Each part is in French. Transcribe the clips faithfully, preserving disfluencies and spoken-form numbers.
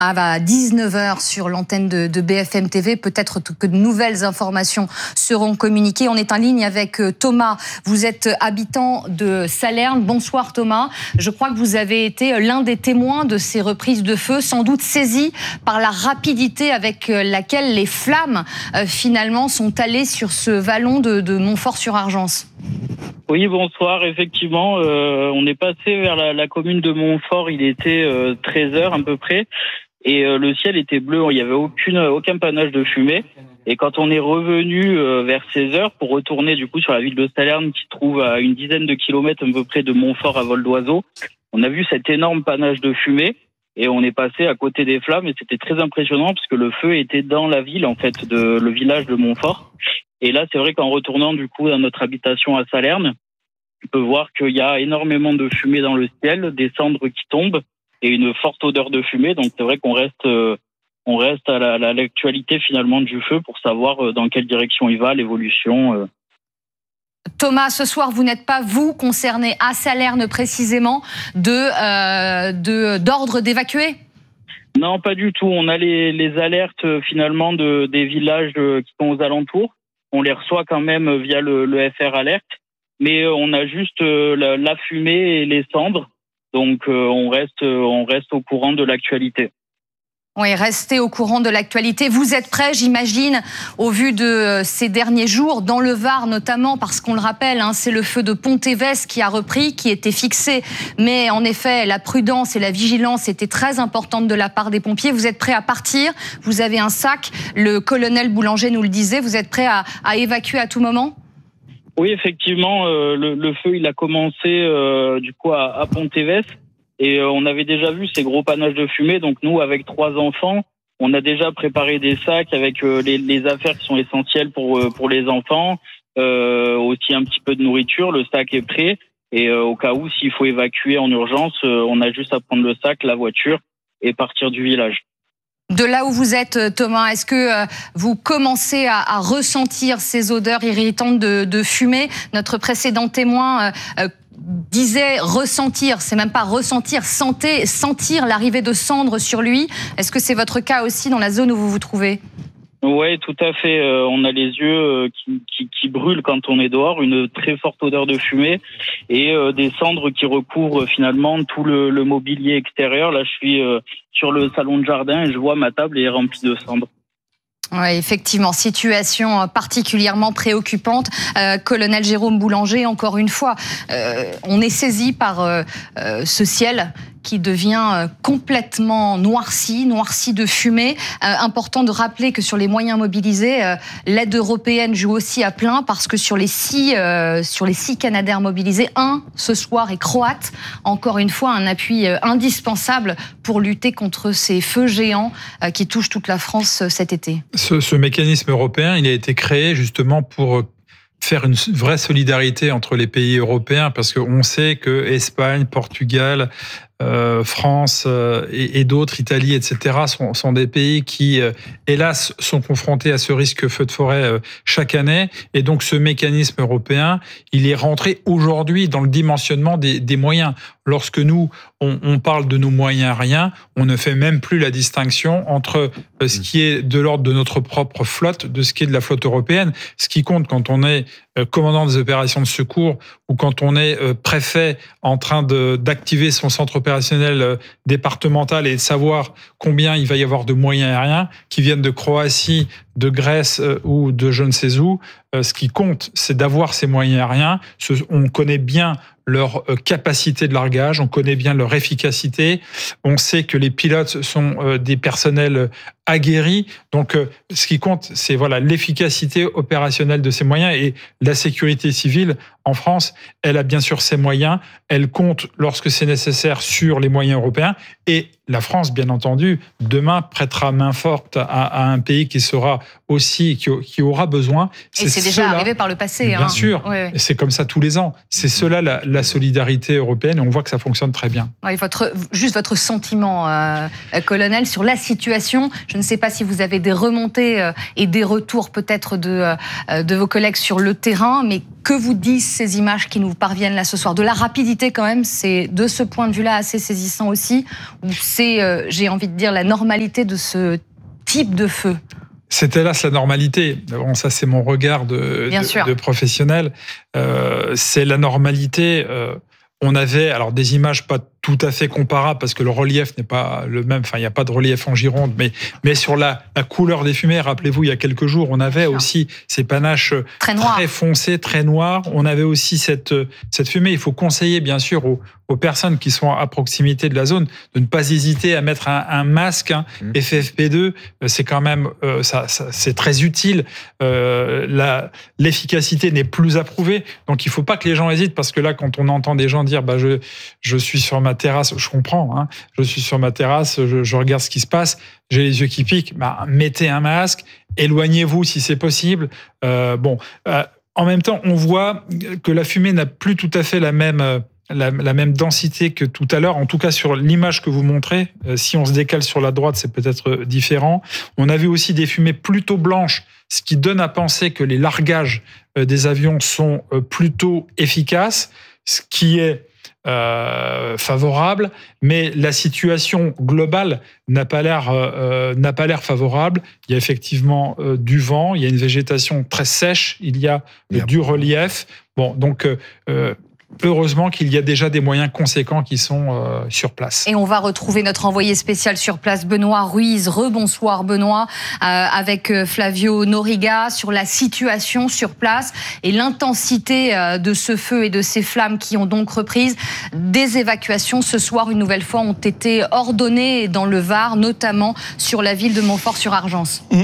À dix-neuf heures sur l'antenne de, de B F M T V. Peut-être que de nouvelles informations seront communiquées. On est en ligne avec Thomas. Vous êtes habitant de Salerne. Bonsoir Thomas. Je crois que vous avez été l'un des témoins de ces reprises de feu, sans doute saisi par la rapidité avec laquelle les flammes euh, finalement sont allées sur ce vallon de, de Montfort-sur-Argence. Oui, bonsoir. Effectivement, euh, on est passé vers la, la commune de Montfort. Il était euh, treize heures à peu près. Et euh, le ciel était bleu, il n'y avait aucune, aucun panache de fumée. Et quand on est revenu euh, vers seize heures pour retourner du coup sur la ville de Salerne qui se trouve à une dizaine de kilomètres à peu près de Montfort à vol d'oiseau, on a vu cet énorme panache de fumée et on est passé à côté des flammes et c'était très impressionnant parce que le feu était dans la ville en fait, de, le village de Montfort. Et là c'est vrai qu'en retournant du coup dans notre habitation à Salerne, on peut voir qu'il y a énormément de fumée dans le ciel, des cendres qui tombent et une forte odeur de fumée. Donc c'est vrai qu'on reste, euh, on reste à, la, à l'actualité finalement du feu pour savoir euh, dans quelle direction il va, l'évolution. Euh. Thomas, ce soir, vous n'êtes pas, vous, concerné à Salerne précisément, de, euh, de, d'ordre d'évacuer ? Non, pas du tout. On a les, les alertes euh, finalement de, des villages euh, qui sont aux alentours. On les reçoit quand même via le, le F R Alert. Mais euh, on a juste euh, la, la fumée et les cendres. Donc euh, on reste, on reste au courant de l'actualité. Oui, restez au courant de l'actualité. Vous êtes prêts, j'imagine, au vu de ces derniers jours, dans le Var notamment, parce qu'on le rappelle, hein, c'est le feu de Pontévès qui a repris, qui était fixé. Mais en effet, la prudence et la vigilance étaient très importantes de la part des pompiers. Vous êtes prêts à partir, vous avez un sac, le colonel Boulanger nous le disait, vous êtes prêts à, à évacuer à tout moment ? Oui, effectivement, euh, le, le feu il a commencé euh, du coup à, à Pontévès et euh, on avait déjà vu ces gros panaches de fumée. Donc nous, avec trois enfants, on a déjà préparé des sacs avec euh, les, les affaires qui sont essentielles pour euh, pour les enfants, euh, aussi un petit peu de nourriture. Le sac est prêt et euh, au cas où s'il faut évacuer en urgence, euh, on a juste à prendre le sac, la voiture et partir du village. De là où vous êtes, Thomas, est-ce que vous commencez à, à ressentir ces odeurs irritantes de, de fumée ? Notre précédent témoin euh, disait ressentir, c'est même pas ressentir, sentir, sentir l'arrivée de cendres sur lui. Est-ce que c'est votre cas aussi dans la zone où vous vous trouvez ? Oui, tout à fait. Euh, on a les yeux euh, qui, qui, qui brûlent quand on est dehors, une très forte odeur de fumée et euh, des cendres qui recouvrent finalement tout le, le mobilier extérieur. Là, je suis euh, sur le salon de jardin et je vois ma table est remplie de cendres. Oui, effectivement, situation particulièrement préoccupante. Euh, colonel Jérôme Boulanger, encore une fois, euh, on est saisi par euh, euh, ce ciel qui devient complètement noirci, noirci de fumée. Euh, important de rappeler que sur les moyens mobilisés, euh, l'aide européenne joue aussi à plein parce que sur les six, euh, sur les six Canadair mobilisés, un ce soir est croate. Encore une fois, un appui euh, indispensable pour lutter contre ces feux géants euh, qui touchent toute la France euh, cet été. Ce, ce mécanisme européen, il a été créé justement pour faire une vraie solidarité entre les pays européens, parce qu'on sait que Espagne, Portugal, euh, France euh, et, et d'autres, Italie, et cetera, sont, sont des pays qui, euh, hélas, sont confrontés à ce risque feu de forêt euh, chaque année. Et donc, ce mécanisme européen, il est rentré aujourd'hui dans le dimensionnement des, des moyens. Lorsque nous, on, on parle de nos moyens aériens, on ne fait même plus la distinction entre euh, ce qui est de l'ordre de notre propre flotte, de ce qui est de la flotte européenne. Ce qui compte quand on est euh, commandant des opérations de secours ou quand on est euh, préfet en train de, d'activer son centre opérationnel départemental et de savoir combien il va y avoir de moyens aériens qui viennent de Croatie, de Grèce euh, ou de je ne sais où. Euh, ce qui compte, c'est d'avoir ces moyens aériens. Ce, on connaît bien leur capacité de largage, on connaît bien leur efficacité, on sait que les pilotes sont euh, des personnels aguerris. Donc, euh, ce qui compte, c'est voilà l'efficacité opérationnelle de ces moyens et la sécurité civile en France, elle a bien sûr ses moyens, elle compte lorsque c'est nécessaire sur les moyens européens et la France, bien entendu, demain prêtera main forte à, à un pays qui sera aussi, qui, qui aura besoin. C'est et c'est déjà cela, arrivé par le passé. Bien hein. sûr, oui, oui. C'est comme ça tous les ans. C'est cela la, la solidarité européenne et on voit que ça fonctionne très bien. Oui, votre, juste votre sentiment, euh, colonel, sur la situation. Je ne sais pas si vous avez des remontées euh, et des retours peut-être de, euh, de vos collègues sur le terrain, mais que vous disent ces images qui nous parviennent là ce soir? De la rapidité quand même, c'est de ce point de vue-là assez saisissant aussi, ou c'est, euh, j'ai envie de dire, la normalité de ce type de feu? C'est hélas la normalité. Bon, ça c'est mon regard de, de, de professionnel. Euh, c'est la normalité. Euh, on avait alors des images pas tout à fait comparables parce que le relief n'est pas le même. Enfin, il n'y a pas de relief en Gironde, mais mais sur la, la couleur des fumées. Rappelez-vous, il y a quelques jours, on avait aussi ces panaches très, très foncés, très noirs. On avait aussi cette cette fumée. Il faut conseiller bien sûr aux, aux personnes qui sont à proximité de la zone de ne pas hésiter à mettre un, un masque hein, mmh. F F P deux. C'est quand même euh, ça, ça c'est très utile. Euh, la l'efficacité n'est plus approuvée, donc il faut pas que les gens hésitent parce que là, quand on entend des gens dire bah je je suis sur ma terrasse, je comprends, hein, je suis sur ma terrasse, je, je regarde ce qui se passe, j'ai les yeux qui piquent, bah, mettez un masque, éloignez-vous si c'est possible. Euh, bon, euh, en même temps, on voit que la fumée n'a plus tout à fait la même, la, la même densité que tout à l'heure, en tout cas sur l'image que vous montrez. Euh, si on se décale sur la droite, c'est peut-être différent. On a vu aussi des fumées plutôt blanches, ce qui donne à penser que les largages des avions sont plutôt efficaces, ce qui est Euh, favorable, mais la situation globale n'a pas l'air euh, n'a pas l'air favorable. Il y a effectivement euh, du vent, il y a une végétation très sèche, il y a euh, du relief. Bon, donc euh, heureusement qu'il y a déjà des moyens conséquents qui sont euh, sur place. Et on va retrouver notre envoyé spécial sur place, Benoît Ruiz. Rebonsoir Benoît, euh, avec Flavio Noriga sur la situation sur place et l'intensité euh, de ce feu et de ces flammes qui ont donc reprise. Des évacuations ce soir, une nouvelle fois, ont été ordonnées dans le Var, notamment sur la ville de Montfort-sur-Argence. Mmh.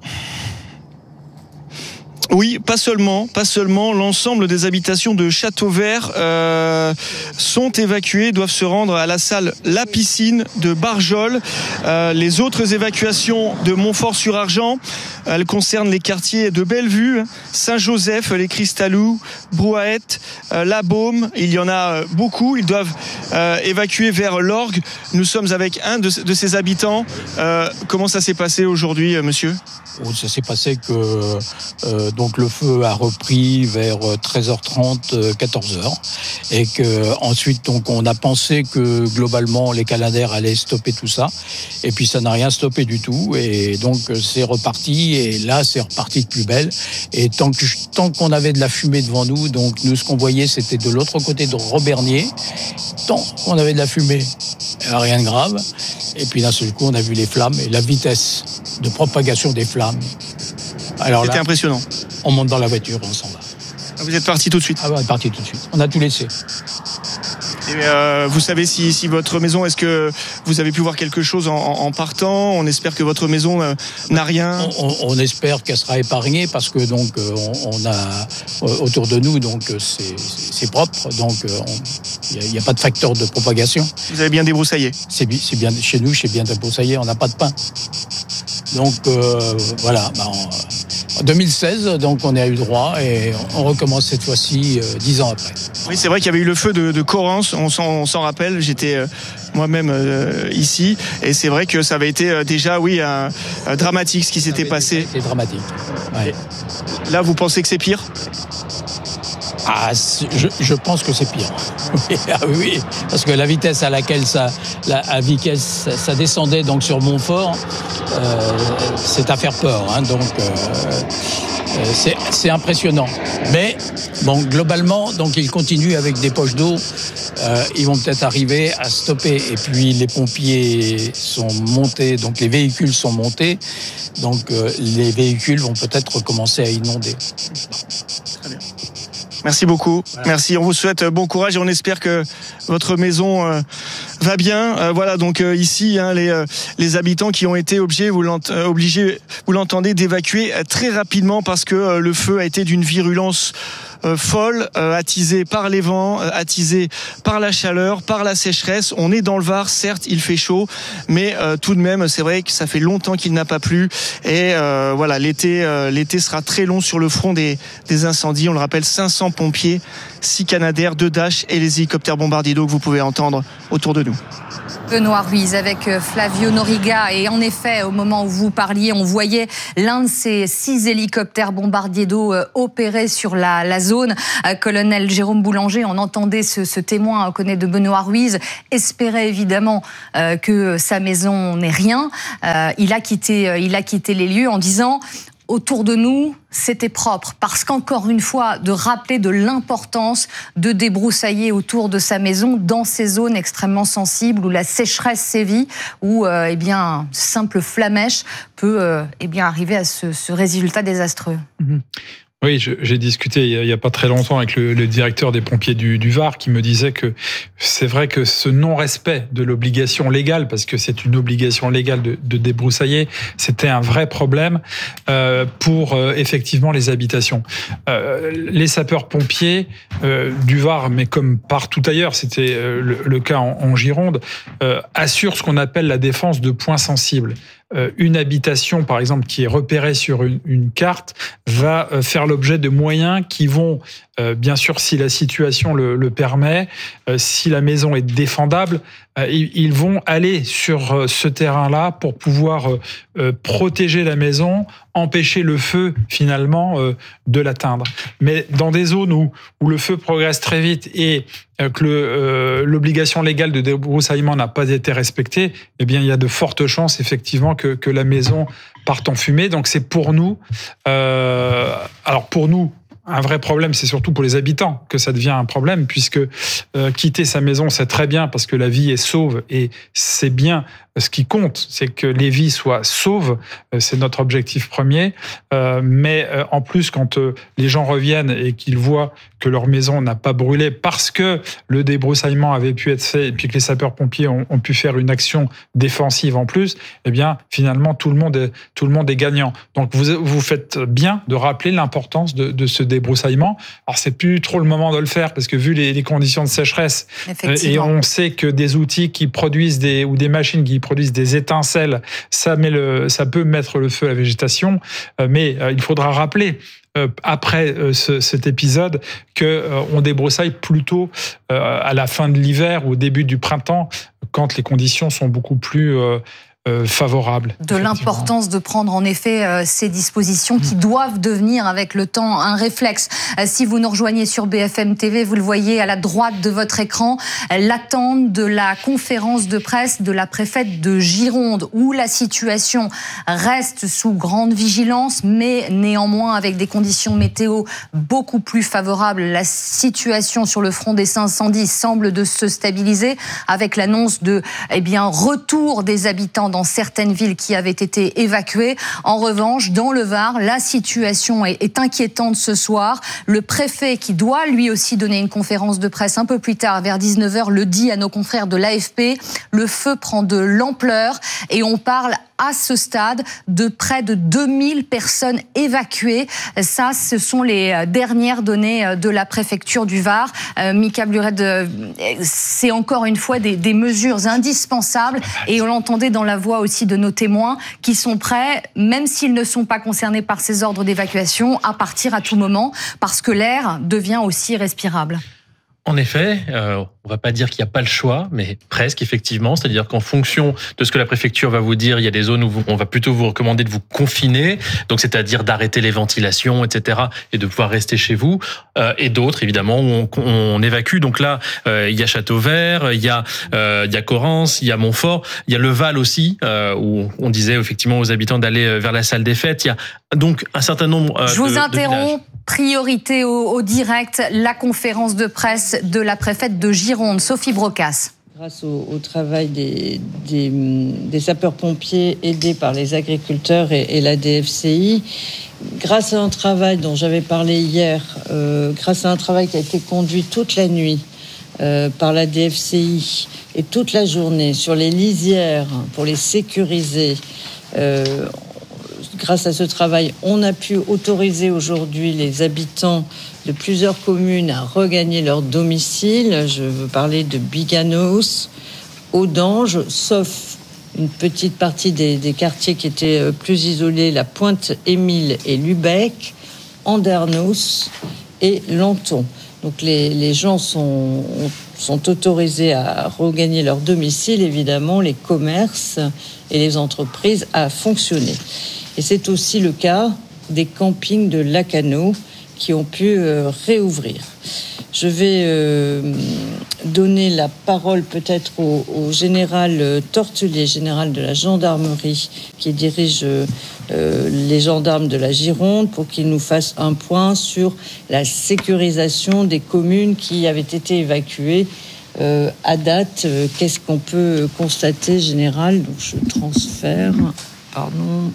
Oui, pas seulement, pas seulement. L'ensemble des habitations de Châteauvert euh, sont évacuées, doivent se rendre à la salle La Piscine de Barjol. Euh, les autres évacuations de Montfort-sur-Argent, elles concernent les quartiers de Bellevue, Saint-Joseph, les Cristallous, Brouhaët, euh, La Baume. Il y en a beaucoup. Ils doivent euh, évacuer vers l'Orgue. Nous sommes avec un de, de ces habitants. Euh, comment ça s'est passé aujourd'hui, euh, monsieur ? Ça s'est passé que euh, donc le feu a repris vers treize heures trente, quatorze heures, et que ensuite donc on a pensé que globalement les caladaires allaient stopper tout ça, et puis ça n'a rien stoppé du tout, et donc c'est reparti, et là c'est reparti de plus belle, et tant que tant qu'on avait de la fumée devant nous, donc nous ce qu'on voyait c'était de l'autre côté de Robernier, tant qu'on avait de la fumée, rien de grave, et puis d'un seul coup on a vu les flammes et la vitesse de propagation des flammes. Alors c'était là, impressionnant. On monte dans la voiture, on s'en va. Vous êtes parti tout de suite? Ah ouais, on est parti tout de suite. On a tout laissé. Et euh, vous savez si, si votre maison, est-ce que vous avez pu voir quelque chose en, en partant? On espère que votre maison euh, n'a rien. On, on, on espère qu'elle sera épargnée parce que donc on, on a euh, autour de nous donc c'est, c'est propre, donc il n'y a, a pas de facteur de propagation. Vous avez bien débroussaillé? C'est, c'est bien chez nous, c'est bien débroussaillé. On n'a pas de pain. Donc euh, voilà. Bah, en deux mille seize, donc on a eu droit et on recommence cette fois-ci euh, dix ans après. Oui, c'est vrai qu'il y avait eu le feu de, de Correns, on s'en, on s'en rappelle, j'étais euh, moi-même euh, ici, et c'est vrai que ça avait été euh, déjà, oui, un, un dramatique ce qui s'était passé. C'est dramatique. Ouais. Là, vous pensez que c'est pire? Ah, je, je pense que c'est pire. Oui, ah oui, parce que la vitesse à laquelle ça, la, à vitesse, ça descendait donc sur Montfort, euh, c'est à faire peur. Hein, donc euh, c'est, c'est impressionnant. Mais bon, globalement, donc ils continuent avec des poches d'eau. Euh, ils vont peut-être arriver à stopper. Et puis les pompiers sont montés, donc les véhicules sont montés. Donc euh, les véhicules vont peut-être recommencer à inonder. Très bien. Merci beaucoup. Voilà. Merci. On vous souhaite bon courage et on espère que votre maison euh, va bien. Euh, voilà, donc euh, ici, hein, les, euh, les habitants qui ont été obligés, vous, l'ent- euh, obligés, vous l'entendez, d'évacuer très rapidement parce que euh, le feu a été d'une virulence euh, folle, euh, attisée par les vents, euh, attisée par la chaleur, par la sécheresse. On est dans le Var, certes, il fait chaud, mais euh, tout de même, c'est vrai que ça fait longtemps qu'il n'a pas plu. Et euh, voilà, l'été, euh, l'été sera très long sur le front des, des incendies. On le rappelle, cinq cents pompiers, six Canadair, deux Dash et les hélicoptères bombardiers d'eau que vous pouvez entendre autour de nous. Benoît Ruiz avec Flavio Noriga. Et en effet, au moment où vous parliez, on voyait l'un de ces six hélicoptères bombardiers d'eau opérer sur la, la zone. Colonel Jérôme Boulanger, on entendait ce, ce témoin connaît de Benoît Ruiz, espérait évidemment euh, que sa maison n'ait rien. Euh, il a quitté, euh, il a quitté les lieux en disant... Autour de nous, c'était propre. Parce qu'encore une fois, de rappeler de l'importance de débroussailler autour de sa maison dans ces zones extrêmement sensibles où la sécheresse sévit, où euh, eh bien, un simple flammèche peut euh, eh bien, arriver à ce, ce résultat désastreux. Mmh. Oui, je, j'ai discuté il n'y a, a pas très longtemps avec le, le directeur des pompiers du, du Var qui me disait que c'est vrai que ce non-respect de l'obligation légale, parce que c'est une obligation légale de, de débroussailler, c'était un vrai problème euh, pour euh, effectivement les habitations. Euh, les sapeurs-pompiers euh, du Var, mais comme partout ailleurs, c'était euh, le, le cas en, en Gironde, euh, assurent ce qu'on appelle la défense de points sensibles. Une habitation, par exemple, qui est repérée sur une, une carte, va faire l'objet de moyens qui vont, euh, bien sûr, si la situation le, le permet, euh, si la maison est défendable, euh, ils, ils vont aller sur euh, ce terrain-là pour pouvoir euh, euh, protéger la maison, empêcher le feu, finalement, euh, de l'atteindre. Mais dans des zones où, où le feu progresse très vite et que le, euh, l'obligation légale de débroussaillement n'a pas été respectée, eh bien, il y a de fortes chances, effectivement, que, que la maison parte en fumée. Donc, c'est pour nous, euh, alors pour nous, un vrai problème, c'est surtout pour les habitants que ça devient un problème, puisque euh, quitter sa maison, c'est très bien parce que la vie est sauve et c'est bien. Ce qui compte, c'est que les vies soient sauves, c'est notre objectif premier. Euh, mais euh, en plus, quand euh, les gens reviennent et qu'ils voient que leur maison n'a pas brûlé parce que le débroussaillement avait pu être fait et puis que les sapeurs-pompiers ont, ont pu faire une action défensive en plus, eh bien, finalement, tout le monde est, tout le monde est gagnant. Donc, vous, vous faites bien de rappeler l'importance de, de ce débroussaillement. Alors, c'est plus trop le moment de le faire parce que vu les, les conditions de sécheresse, et on sait que des outils qui produisent des, ou des machines qui produisent des étincelles, ça, met le, ça peut mettre le feu à la végétation, mais il faudra rappeler après ce, cet épisode qu'on débroussaille plutôt à la fin de l'hiver ou au début du printemps, quand les conditions sont beaucoup plus favorable. De l'importance de prendre en effet euh, ces dispositions qui doivent devenir avec le temps un réflexe. Euh, si vous nous rejoignez sur B F M T V, vous le voyez à la droite de votre écran, euh, l'attente de la conférence de presse de la préfète de Gironde où la situation reste sous grande vigilance, mais néanmoins avec des conditions météo beaucoup plus favorables. La situation sur le front des incendies semble de se stabiliser avec l'annonce de eh bien, retour des habitants dans certaines villes qui avaient été évacuées. En revanche, dans le Var, la situation est, est inquiétante ce soir. Le préfet, qui doit lui aussi donner une conférence de presse un peu plus tard, vers dix-neuf heures, le dit à nos confrères de l'A F P. Le feu prend de l'ampleur et on parle à ce stade de près de deux mille personnes évacuées. Ça, ce sont les dernières données de la préfecture du Var. Euh, Mika Blured, c'est encore une fois des, des mesures indispensables et on l'entendait dans la voix aussi de nos témoins qui sont prêts, même s'ils ne sont pas concernés par ces ordres d'évacuation, à partir à tout moment parce que l'air devient aussi respirable. En effet, euh, on va pas dire qu'il n'y a pas le choix, mais presque effectivement. C'est-à-dire qu'en fonction de ce que la préfecture va vous dire, il y a des zones où vous, on va plutôt vous recommander de vous confiner, donc c'est-à-dire d'arrêter les ventilations, et cetera, et de pouvoir rester chez vous. Euh, et d'autres, évidemment, où on, on évacue. Donc là, euh, il y a Châteauvert, il y a euh, il y a Correns, il y a Montfort, il y a le Val aussi, euh, où on disait effectivement aux habitants d'aller vers la salle des fêtes. Il y a donc un certain nombre. Euh, Je vous de, interromps. De Priorité au, au direct, la conférence de presse de la préfète de Gironde, Sophie Brocas. Grâce au, au travail des, des, des sapeurs-pompiers aidés par les agriculteurs et, et la D F C I, grâce à un travail dont j'avais parlé hier, euh, grâce à un travail qui a été conduit toute la nuit euh, par la D F C I et toute la journée sur les lisières pour les sécuriser, euh, grâce à ce travail, on a pu autoriser aujourd'hui les habitants de plusieurs communes à regagner leur domicile. Je veux parler de Biganos, Audange, sauf une petite partie des, des quartiers qui étaient plus isolés, la Pointe-Émile et Lubec, Andernos et Lanton. Donc les, les gens sont, sont autorisés à regagner leur domicile, évidemment, les commerces et les entreprises à fonctionner. Et c'est aussi le cas des campings de Lacanau qui ont pu euh, réouvrir. Je vais euh, donner la parole peut-être au, au général Tortelier, général de la gendarmerie, qui dirige euh, les gendarmes de la Gironde, pour qu'il nous fasse un point sur la sécurisation des communes qui avaient été évacuées euh, à date. Euh, qu'est-ce qu'on peut constater, général? Donc je transfère. Pardon.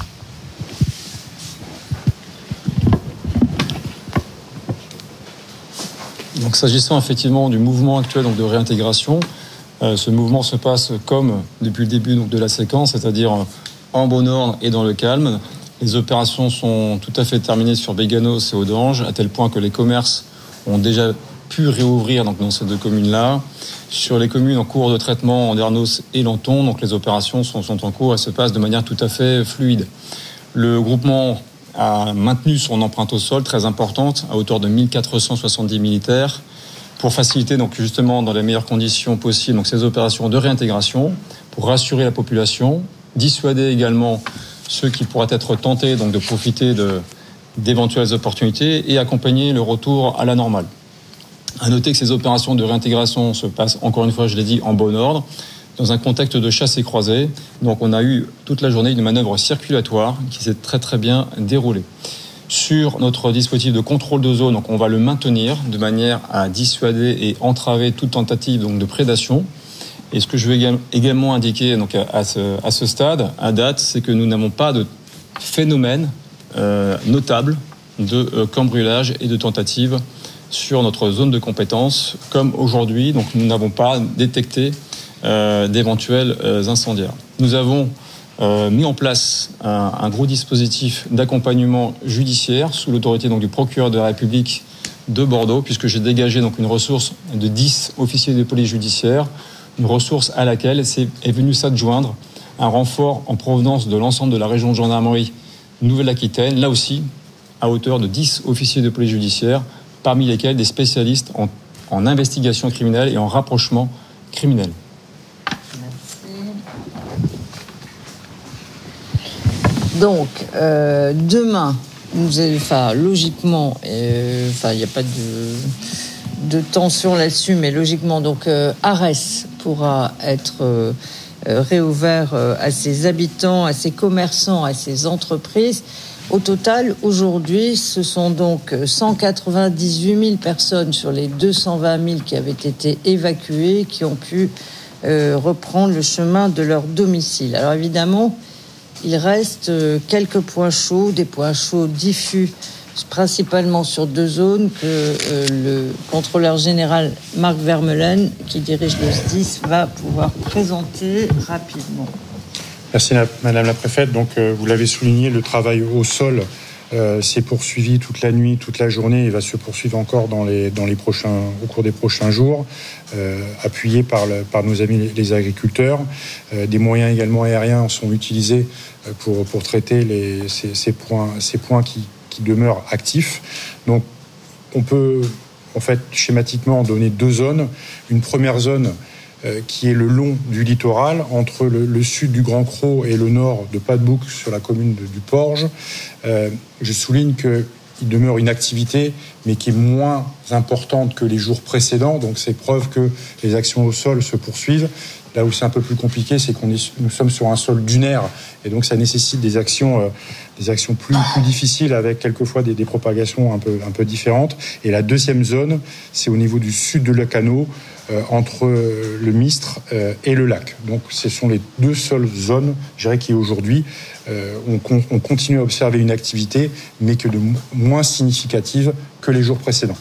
Donc, s'agissant effectivement du mouvement actuel donc de réintégration, euh, ce mouvement se passe comme depuis le début donc, de la séquence, c'est-à-dire en bon ordre et dans le calme. Les opérations sont tout à fait terminées sur Biganos et Audange, à tel point que les commerces ont déjà pu réouvrir donc, dans ces deux communes-là. Sur les communes en cours de traitement, Andernos et Lanton, donc les opérations sont, sont en cours et se passent de manière tout à fait fluide. Le groupement a maintenu son empreinte au sol très importante, à hauteur de mille quatre cent soixante-dix militaires, pour faciliter donc justement dans les meilleures conditions possibles donc ces opérations de réintégration, pour rassurer la population, dissuader également ceux qui pourraient être tentés donc de profiter de, d'éventuelles opportunités et accompagner le retour à la normale. À noter que ces opérations de réintégration se passent, encore une fois, je l'ai dit, en bon ordre, dans un contexte de chasse et croisée. Donc on a eu toute la journée une manœuvre circulatoire qui s'est très très bien déroulée. Sur notre dispositif de contrôle de zone, donc on va le maintenir de manière à dissuader et entraver toute tentative donc, de prédation. Et ce que je vais également indiquer donc, à, ce, à ce stade, à date, c'est que nous n'avons pas de phénomène euh, notable de euh, cambriolage et de tentative sur notre zone de compétence, comme aujourd'hui. Donc nous n'avons pas détecté Euh, d'éventuels euh, incendiaires. Nous avons euh, mis en place un, un gros dispositif d'accompagnement judiciaire sous l'autorité donc, du procureur de la République de Bordeaux, puisque j'ai dégagé donc, une ressource de dix officiers de police judiciaire, une ressource à laquelle est, est venu s'adjoindre un renfort en provenance de l'ensemble de la région de gendarmerie Nouvelle-Aquitaine, là aussi à hauteur de dix officiers de police judiciaire, parmi lesquels des spécialistes en, en investigation criminelle et en rapprochement criminel. Donc, euh, demain, nous allons, enfin, logiquement, euh, enfin, il n'y a pas de, de tension là-dessus, mais logiquement, donc, euh, Arès pourra être euh, réouvert euh, à ses habitants, à ses commerçants, à ses entreprises. Au total, aujourd'hui, ce sont donc cent quatre-vingt-dix-huit mille personnes sur les deux cent vingt mille qui avaient été évacuées, qui ont pu euh, reprendre le chemin de leur domicile. Alors évidemment, il reste quelques points chauds, des points chauds diffus, principalement sur deux zones que euh, le contrôleur général Marc Vermeulen, qui dirige le S D I S, va pouvoir présenter rapidement. Merci Madame la Préfète. Donc, euh, vous l'avez souligné, le travail au sol euh, s'est poursuivi toute la nuit, toute la journée et va se poursuivre encore dans les, dans les prochains, au cours des prochains jours, euh, appuyé par, le, par nos amis les, les agriculteurs. Euh, des moyens également aériens sont utilisés pour, pour traiter les, ces, ces points, ces points qui, qui demeurent actifs. Donc, on peut en fait schématiquement donner deux zones. Une première zone euh, qui est le long du littoral, entre le, le sud du Grand Cros et le nord de Pas-de-Bouc sur la commune de, du Porge. Euh, je souligne qu'il demeure une activité, mais qui est moins importante que les jours précédents. Donc c'est preuve que les actions au sol se poursuivent. Là où c'est un peu plus compliqué, c'est qu'on est, nous sommes sur un sol dunaire, et donc ça nécessite des actions, euh, des actions plus, plus difficiles, avec quelquefois des, des propagations un peu, un peu différentes. Et la deuxième zone, c'est au niveau du sud de Lacanau, euh, entre le Mistre euh, et le lac. Donc ce sont les deux seules zones, je dirais, qui aujourd'hui, euh, on, on continue à observer une activité, mais que de moins significative que les jours précédents.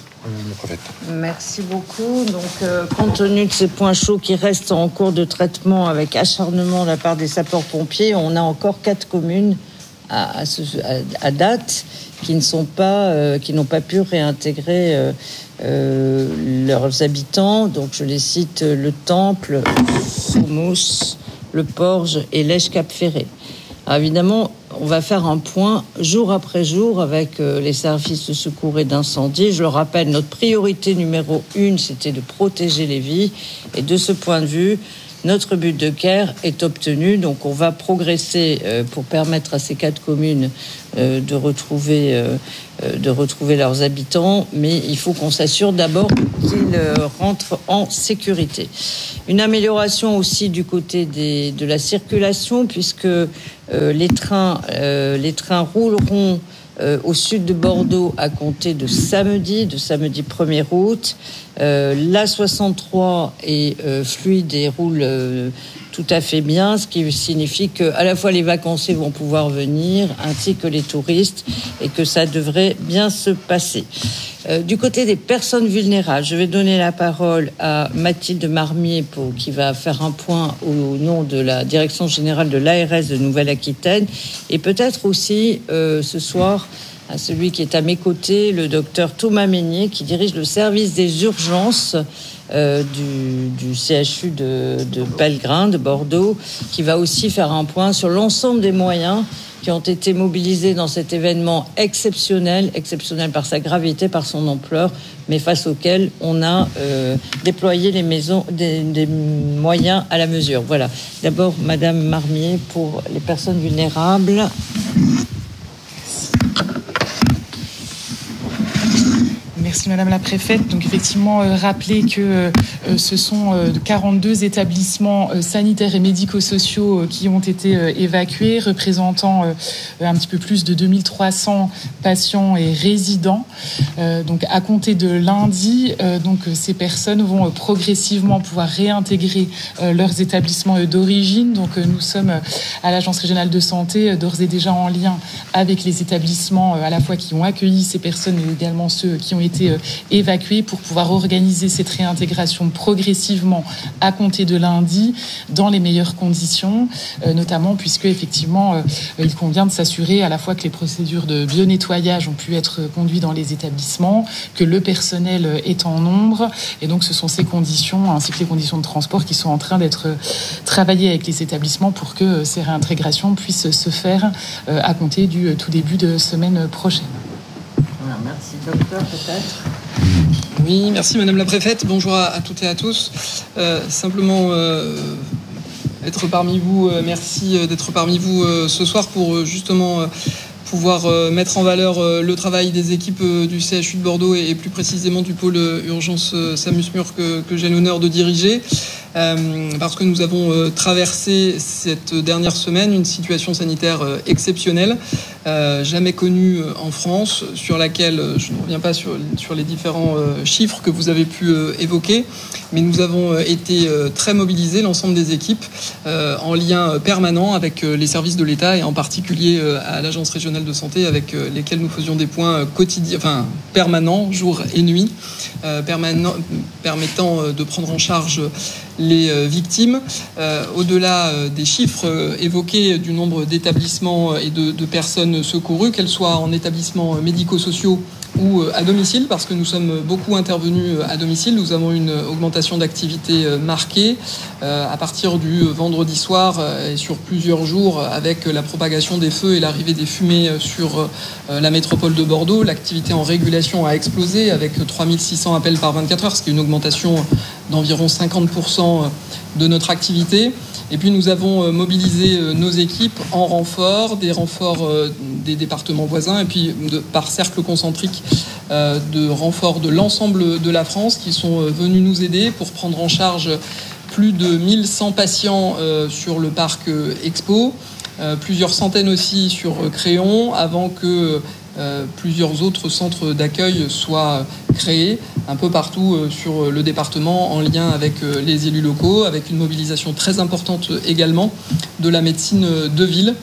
Merci beaucoup. Donc, euh, compte tenu de ces points chauds qui restent en cours de traitement avec acharnement de la part des sapeurs-pompiers, on a encore quatre communes à, à, ce, à, à date qui ne sont pas, euh, qui n'ont pas pu réintégrer euh, euh, leurs habitants. Donc je les cite: le Temple, Somos, le Porge et l'Èche-Cap-Ferré. Alors évidemment, on va faire un point jour après jour avec euh, les services de secours et d'incendie. Je le rappelle, notre priorité numéro une, c'était de protéger les vies. Et de ce point de vue, notre but de care est obtenu. Donc on va progresser euh, pour permettre à ces quatre communes euh, de retrouver, euh, euh, de retrouver leurs habitants. Mais il faut qu'on s'assure d'abord qu'ils euh, rentrent en sécurité. Une amélioration aussi du côté des, de la circulation, puisque euh, les trains, euh, les trains rouleront euh, au sud de Bordeaux à compter de samedi, de samedi premier août. Euh, l'A soixante-trois est euh, fluide et roule euh, tout à fait bien, ce qui signifie que à la fois les vacanciers vont pouvoir venir, ainsi que les touristes, et que ça devrait bien se passer. Euh, du côté des personnes vulnérables, je vais donner la parole à Mathilde Marmier pour, qui va faire un point au nom de la Direction générale de l'A R S de Nouvelle-Aquitaine, et peut-être aussi euh, ce soir à celui qui est à mes côtés, le docteur Thomas Meignier, qui dirige le service des urgences euh, du, du C H U de, de Pellegrin, de Bordeaux, qui va aussi faire un point sur l'ensemble des moyens qui ont été mobilisés dans cet événement exceptionnel, exceptionnel par sa gravité, par son ampleur, mais face auquel on a euh, déployé les maisons, des, des moyens à la mesure. Voilà. D'abord, Madame Marmier, pour les personnes vulnérables. Merci Madame la Préfète. Donc effectivement, euh, rappeler que euh, ce sont euh, quarante-deux établissements euh, sanitaires et médico-sociaux euh, qui ont été euh, évacués, représentant euh, un petit peu plus de deux mille trois cents patients et résidents. Euh, donc à compter de lundi, euh, donc ces personnes vont euh, progressivement pouvoir réintégrer euh, leurs établissements euh, d'origine. Donc euh, nous sommes euh, à l'Agence régionale de santé euh, d'ores et déjà en lien avec les établissements euh, à la fois qui ont accueilli ces personnes et également ceux qui ont été évacués pour pouvoir organiser cette réintégration progressivement à compter de lundi dans les meilleures conditions, euh, notamment puisque effectivement euh, il convient de s'assurer à la fois que les procédures de bio-nettoyage ont pu être conduites dans les établissements, que le personnel est en nombre, et donc ce sont ces conditions ainsi que les conditions de transport qui sont en train d'être travaillées avec les établissements pour que ces réintégrations puissent se faire euh, à compter du tout début de semaine prochaine. Merci, docteur, peut-être. Oui, merci Madame la Préfète. Bonjour à, à toutes et à tous. Euh, simplement euh, être parmi vous, euh, merci d'être parmi vous euh, ce soir pour euh, justement euh, pouvoir euh, mettre en valeur euh, le travail des équipes euh, du C H U de Bordeaux et, et plus précisément du pôle euh, urgence euh, Samus-Mur que, que j'ai l'honneur de diriger. Euh, parce que nous avons euh, traversé cette dernière semaine une situation sanitaire euh, exceptionnelle, euh, jamais connue euh, en France, sur laquelle euh, je ne reviens pas sur, sur les différents euh, chiffres que vous avez pu euh, évoquer, mais nous avons euh, été euh, très mobilisés, l'ensemble des équipes, euh, en lien permanent avec euh, les services de l'État et en particulier euh, à l'Agence régionale de santé avec euh, lesquels nous faisions des points euh, quotidiens, enfin permanents, jour et nuit, euh, permanent, permettant euh, de prendre en charge les victimes. Euh, au-delà des chiffres évoqués du nombre d'établissements et de, de personnes secourues, qu'elles soient en établissements médico-sociaux ou à domicile, parce que nous sommes beaucoup intervenus à domicile. Nous avons une augmentation d'activité marquée euh, à partir du vendredi soir et sur plusieurs jours avec la propagation des feux et l'arrivée des fumées sur euh, la métropole de Bordeaux. L'activité en régulation a explosé avec trois mille six cents appels par vingt-quatre heures, ce qui est une augmentation d'environ cinquante pour cent de notre activité. Et puis nous avons mobilisé nos équipes en renfort, des renforts des départements voisins et puis de, par cercle concentrique euh, de renforts de l'ensemble de la France qui sont venus nous aider pour prendre en charge plus de mille cent patients euh, sur le parc Expo, euh, plusieurs centaines aussi sur Créon, avant que Euh, plusieurs autres centres d'accueil soient créés un peu partout euh, sur le département en lien avec euh, les élus locaux, avec une mobilisation très importante également de la médecine de ville.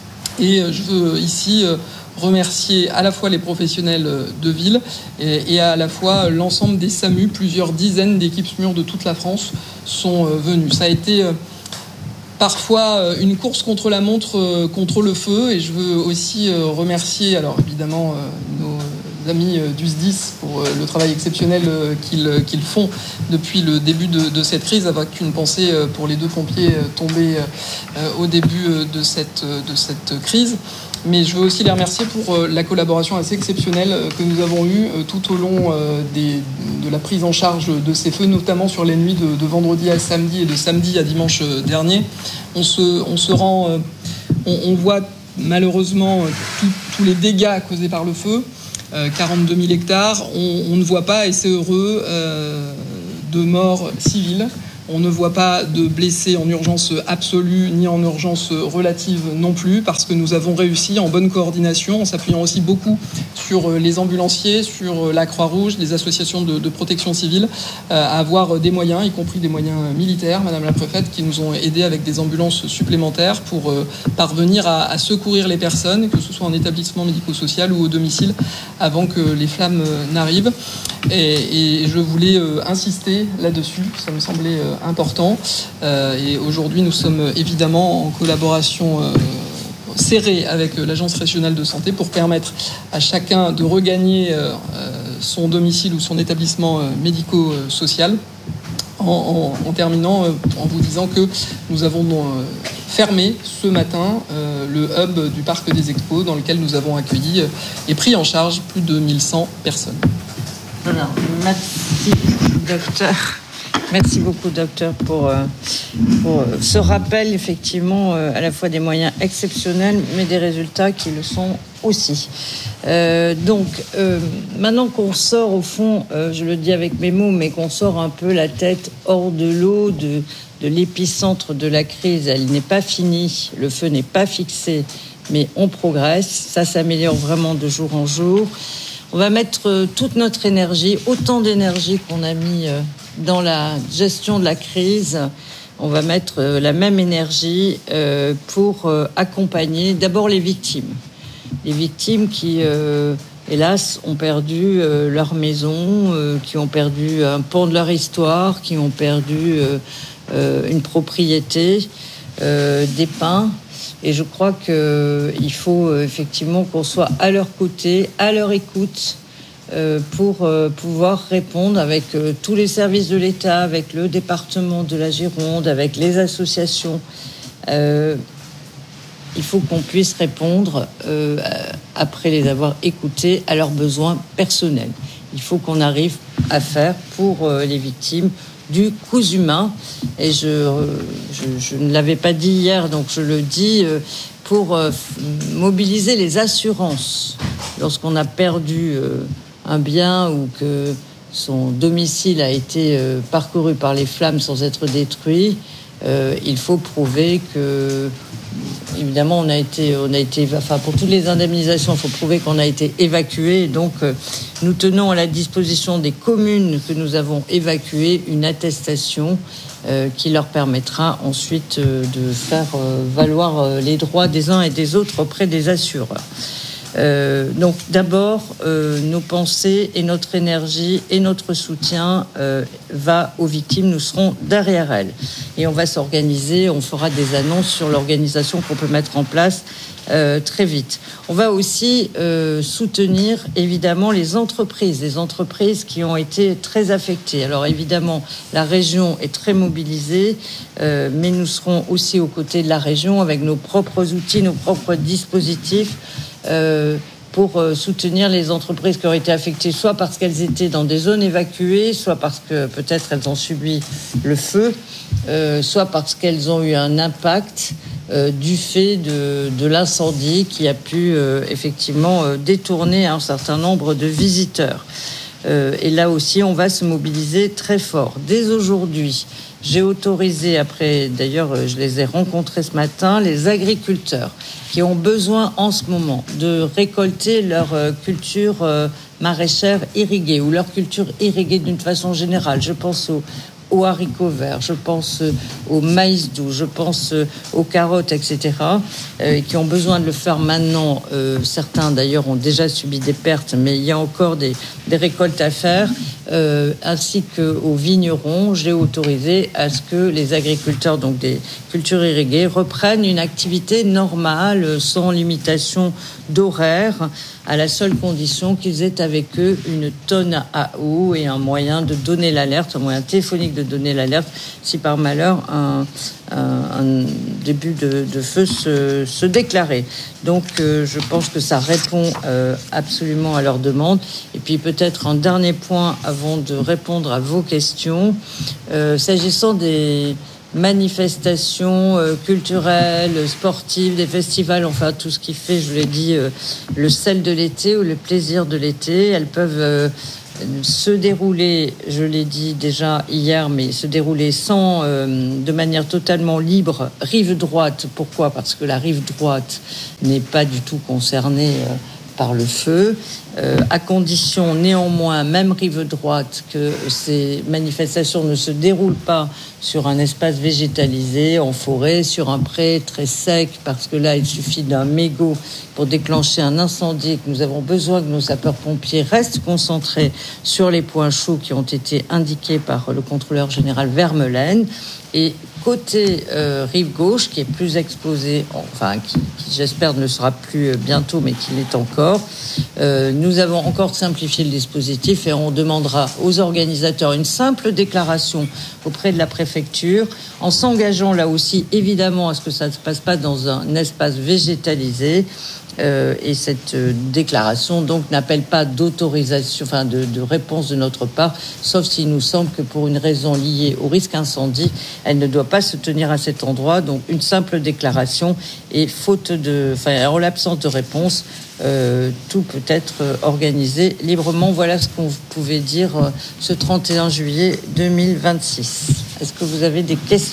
Et euh, je veux ici euh, remercier à la fois les professionnels de ville et, et à la fois l'ensemble des SAMU. Plusieurs dizaines d'équipes SMUR de toute la France sont euh, venues. Ça a été euh, parfois une course contre la montre, contre le feu. Et je veux aussi remercier, alors évidemment, nos amis du S D I S pour le travail exceptionnel qu'ils, qu'ils font depuis le début de, de cette crise, avec une pensée pour les deux pompiers tombés au début de cette, de cette crise. Mais je veux aussi les remercier pour la collaboration assez exceptionnelle que nous avons eue tout au long des, de la prise en charge de ces feux, notamment sur les nuits de, de vendredi à samedi et de samedi à dimanche dernier. On se, on se rend, on, on voit malheureusement tous les dégâts causés par le feu. quarante-deux mille hectares, on, on ne voit pas, et c'est heureux, euh, de morts civiles. On ne voit pas de blessés en urgence absolue ni en urgence relative non plus, parce que nous avons réussi en bonne coordination, en s'appuyant aussi beaucoup sur les ambulanciers, sur la Croix-Rouge, les associations de, de protection civile, à avoir des moyens, y compris des moyens militaires, Madame la Préfète, qui nous ont aidés avec des ambulances supplémentaires pour parvenir à, à secourir les personnes, que ce soit en établissement médico-social ou au domicile, avant que les flammes n'arrivent. Et, et je voulais insister là-dessus, ça me semblait important. Euh, et aujourd'hui, nous sommes évidemment en collaboration euh, serrée avec l'Agence régionale de santé pour permettre à chacun de regagner euh, son domicile ou son établissement euh, médico-social. En, en, en terminant, euh, en vous disant que nous avons euh, fermé ce matin euh, le hub du Parc des Expos, dans lequel nous avons accueilli euh, et pris en charge plus de mille cent personnes. Voilà. Merci, docteur. Merci beaucoup, docteur, pour, pour ce rappel, effectivement, à la fois des moyens exceptionnels, mais des résultats qui le sont aussi. Euh, donc, euh, maintenant qu'on sort, au fond, euh, je le dis avec mes mots, mais qu'on sort un peu la tête hors de l'eau, de, de l'épicentre de la crise, elle n'est pas finie, le feu n'est pas fixé, mais on progresse, ça s'améliore vraiment de jour en jour. On va mettre toute notre énergie, autant d'énergie qu'on a mis dans la gestion de la crise. On va mettre la même énergie pour accompagner d'abord les victimes. Les victimes qui, hélas, ont perdu leur maison, qui ont perdu un pan de leur histoire, qui ont perdu une propriété, des pains. Et je crois qu'il faut effectivement qu'on soit à leur côté, à leur écoute, euh, pour euh, pouvoir répondre avec euh, tous les services de l'État, avec le département de la Gironde, avec les associations. Euh, il faut qu'on puisse répondre, euh, après les avoir écoutés, à leurs besoins personnels. Il faut qu'on arrive à faire pour euh, les victimes du coût humain, et je, je, je ne l'avais pas dit hier, donc je le dis, pour mobiliser les assurances lorsqu'on a perdu un bien ou que son domicile a été parcouru par les flammes sans être détruit. Il faut prouver que, évidemment, on a été, on a été, enfin, pour toutes les indemnisations, il faut prouver qu'on a été évacué. Donc, nous tenons à la disposition des communes que nous avons évacuées une attestation euh, qui leur permettra ensuite euh, de faire euh, valoir euh, les droits des uns et des autres auprès des assureurs. Euh, donc d'abord, euh, nos pensées et notre énergie et notre soutien euh, va aux victimes. Nous serons derrière elles et on va s'organiser. On fera des annonces sur l'organisation qu'on peut mettre en place euh, très vite. On va aussi euh, soutenir évidemment les entreprises, les entreprises qui ont été très affectées. Alors évidemment, la région est très mobilisée, euh, mais nous serons aussi aux côtés de la région avec nos propres outils, nos propres dispositifs. Euh, pour euh, soutenir les entreprises qui ont été affectées, soit parce qu'elles étaient dans des zones évacuées, soit parce que peut-être elles ont subi le feu, euh, soit parce qu'elles ont eu un impact euh, du fait de, de l'incendie qui a pu euh, effectivement euh, détourner un certain nombre de visiteurs. Euh, et là aussi, on va se mobiliser très fort. Dès aujourd'hui, j'ai autorisé, après, d'ailleurs, je les ai rencontrés ce matin, les agriculteurs qui ont besoin en ce moment de récolter leur culture maraîchère irriguée ou leur culture irriguée d'une façon générale. Je pense aux, aux haricots verts, je pense au maïs doux, je pense aux carottes, et cetera, euh, qui ont besoin de le faire maintenant. Euh, certains, d'ailleurs, ont déjà subi des pertes, mais il y a encore des, des récoltes à faire. Euh, ainsi qu'aux vignerons, j'ai autorisé à ce que les agriculteurs, donc des cultures irriguées, reprennent une activité normale, sans limitation d'horaire, à la seule condition qu'ils aient avec eux une tonne à eau et un moyen de donner l'alerte, un moyen téléphonique de donner l'alerte, si par malheur un, un, un début de, de feu se, se déclarait. Donc euh, je pense que ça répond euh, absolument à leurs demandes. Et puis peut-être un dernier point avant de répondre à vos questions. Euh, s'agissant des manifestations euh, culturelles, sportives, des festivals, enfin tout ce qui fait, je l'ai dit, euh, le sel de l'été ou le plaisir de l'été, elles peuvent euh, se dérouler, je l'ai dit déjà hier, mais se dérouler sans, euh, de manière totalement libre, rive droite. Pourquoi ? Parce que la rive droite n'est pas du tout concernée euh, par le feu, euh, à condition néanmoins, même rive droite, que ces manifestations ne se déroulent pas sur un espace végétalisé, en forêt, sur un pré très sec, parce que là, il suffit d'un mégot pour déclencher un incendie, que nous avons besoin que nos sapeurs-pompiers restent concentrés sur les points chauds qui ont été indiqués par le contrôleur général Vermeulen. Et côté euh, rive gauche, qui est plus exposé, enfin qui, qui j'espère ne le sera plus bientôt, mais qui l'est encore, euh, nous avons encore simplifié le dispositif et on demandera aux organisateurs une simple déclaration auprès de la préfecture, en s'engageant là aussi évidemment à ce que ça ne se passe pas dans un espace végétalisé. Euh, et cette euh, déclaration donc n'appelle pas d'autorisation, enfin de, de réponse de notre part, sauf s'il nous semble que pour une raison liée au risque incendie, elle ne doit pas se tenir à cet endroit. Donc une simple déclaration et faute de, enfin en l'absence de réponse, euh, tout peut être organisé librement. Voilà ce qu'on pouvait dire euh, ce trente et un juillet deux mille vingt-six. Est-ce que vous avez des questions ?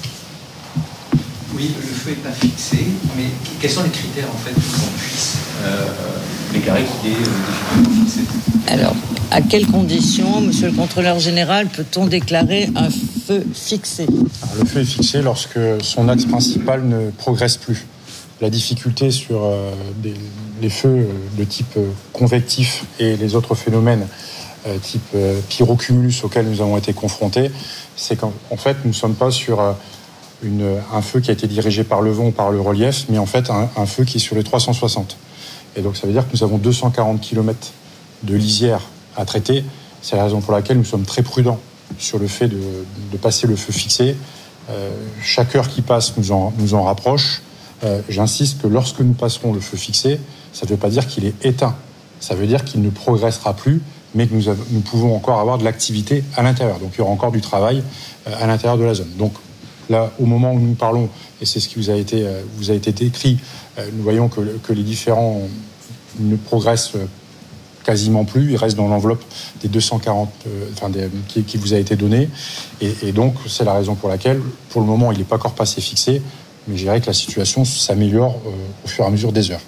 Oui, le feu n'est pas fixé, mais quels sont les critères en fait pour qu'on puisse euh, déclarer qu'il est euh, définitivement fixé ? Alors, à quelles conditions, monsieur le contrôleur général, peut-on déclarer un feu fixé ? Alors, le feu est fixé lorsque son axe principal ne progresse plus. La difficulté sur euh, des, les feux de type euh, convectif et les autres phénomènes euh, type euh, pyrocumulus auxquels nous avons été confrontés, c'est qu'en en fait, nous ne sommes pas sur... Euh, Une, un feu qui a été dirigé par le vent ou par le relief, mais en fait un, un feu qui est sur les trois cent soixante. Et donc ça veut dire que nous avons deux cent quarante kilomètres de lisière à traiter. C'est la raison pour laquelle nous sommes très prudents sur le fait de, de passer le feu fixé. Euh, chaque heure qui passe nous en, nous en rapproche. Euh, j'insiste que lorsque nous passerons le feu fixé, ça ne veut pas dire qu'il est éteint. Ça veut dire qu'il ne progressera plus, mais que nous, avons, nous pouvons encore avoir de l'activité à l'intérieur. Donc il y aura encore du travail euh, à l'intérieur de la zone. Donc là, au moment où nous parlons, et c'est ce qui vous a été, euh, vous a été décrit, euh, nous voyons que, que les différents ne progressent quasiment plus. Ils restent dans l'enveloppe des deux cent quarante, euh, enfin, des, qui, qui vous a été donnée. Et, et donc, c'est la raison pour laquelle, pour le moment, il n'est pas encore passé fixé, mais je dirais que la situation s'améliore euh, au fur et à mesure des heures.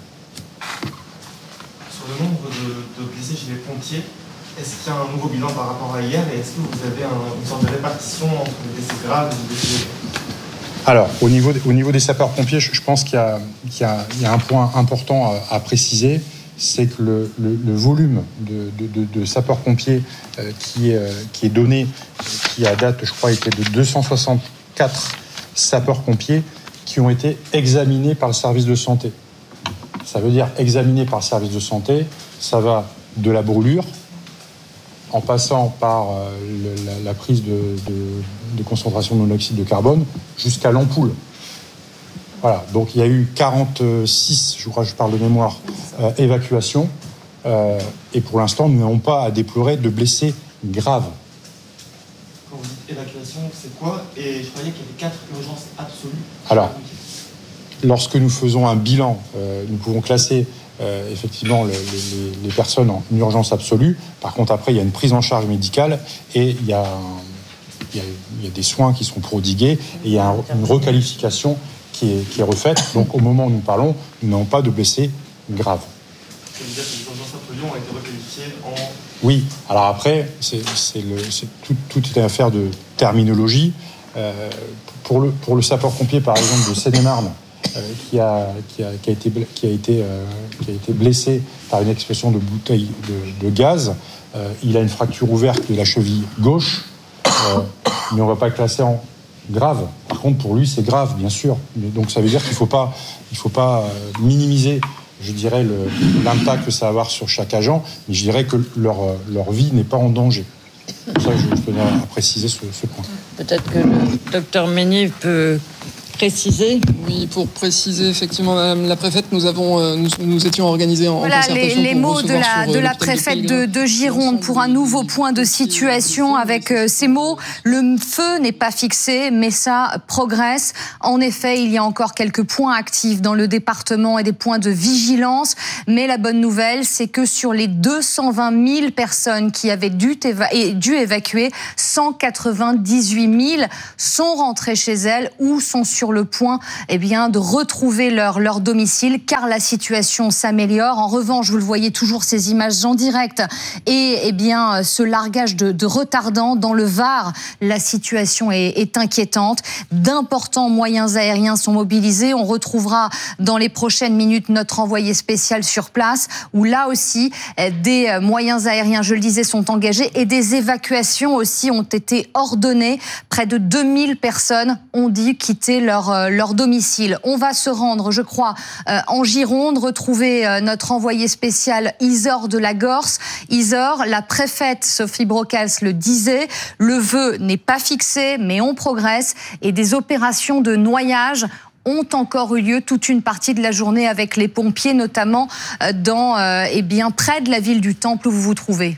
Sur le nombre de, de blessés chez les pompiers, est-ce qu'il y a un nouveau bilan par rapport à hier et est-ce que vous avez un, une sorte de répartition entre les décès graves et les décès légers ? Alors, au niveau, au niveau des sapeurs-pompiers, je, je pense qu'il y a, qu'il y a, il y a un point important à, à préciser, c'est que le, le, le volume de, de, de, de sapeurs-pompiers euh, qui, est, euh, qui est donné, qui à date, je crois, était de deux cent soixante-quatre sapeurs-pompiers qui ont été examinés par le service de santé. Ça veut dire examinés par le service de santé, ça va de la brûlure, en passant par euh, le, la, la prise de, de, de concentration de monoxyde de carbone jusqu'à l'ampoule. Voilà, donc il y a eu quarante-six, je crois que je parle de mémoire, euh, évacuations, euh, et pour l'instant, nous n'avons pas à déplorer de blessés graves. Quand vous dites évacuation, c'est quoi ? Et je croyais qu'il y avait quatre urgences absolues. Alors, lorsque nous faisons un bilan, euh, nous pouvons classer Euh, effectivement le, les, les personnes en urgence absolue. Par contre, après, il y a une prise en charge médicale et il y a, un, il y a, il y a des soins qui sont prodigués et il y a un, une requalification qui est, qui est refaite. Donc, au moment où nous parlons, nous n'avons pas de blessés graves. Ça veut dire que les anciens feux Lyon ont été requalifiés en... Oui, alors après, c'est, c'est le, c'est tout, tout est une affaire de terminologie. Euh, pour, le, pour le sapeur-pompier, par exemple, de Seine-et-Marne, euh, qui, a, qui, a, qui, a été, qui, a été, euh, qui a été blessé par une explosion de bouteille de, de gaz, euh, il a une fracture ouverte de la cheville gauche, euh, mais on ne va pas le classer en grave. Par contre, pour lui, c'est grave, bien sûr. Mais donc ça veut dire qu'il ne faut pas, il faut pas minimiser, je dirais, le, l'impact que ça va avoir sur chaque agent, mais je dirais que leur, leur vie n'est pas en danger. C'est pour ça que je tenais à préciser ce, ce point. Peut-être que le docteur Meignier peut préciser. Oui, pour préciser, effectivement, Madame la préfète, nous avons, euh, nous, nous étions organisés en, voilà, en concertation. Les, les mots de la, sur, de euh, la préfète de, de Gironde pour un nouveau point de situation avec euh, ces mots. Le feu n'est pas fixé, mais ça progresse. En effet, il y a encore quelques points actifs dans le département et des points de vigilance. Mais la bonne nouvelle, c'est que sur les deux cent vingt mille personnes qui avaient dû, éva- dû évacuer, cent quatre-vingt-dix-huit mille sont rentrées chez elles ou sont sur le point eh bien, de retrouver leur, leur domicile, car la situation s'améliore. En revanche, vous le voyez toujours, ces images en direct et eh bien, ce largage de, de retardants dans le Var, la situation est, est inquiétante. D'importants moyens aériens sont mobilisés. On retrouvera dans les prochaines minutes notre envoyé spécial sur place, où là aussi, des moyens aériens, je le disais, sont engagés et des évacuations aussi ont été ordonnées. Près de deux mille personnes ont dit quitter leur Leur, leur domicile. On va se rendre, je crois, euh, en Gironde, retrouver euh, notre envoyé spécial Isor de la Gorse. Isor, la préfète Sophie Brocas le disait, le vœu n'est pas fixé, mais on progresse et des opérations de noyage ont encore eu lieu toute une partie de la journée avec les pompiers, notamment euh, dans, euh, eh bien, près de la ville du Temple où vous vous trouvez.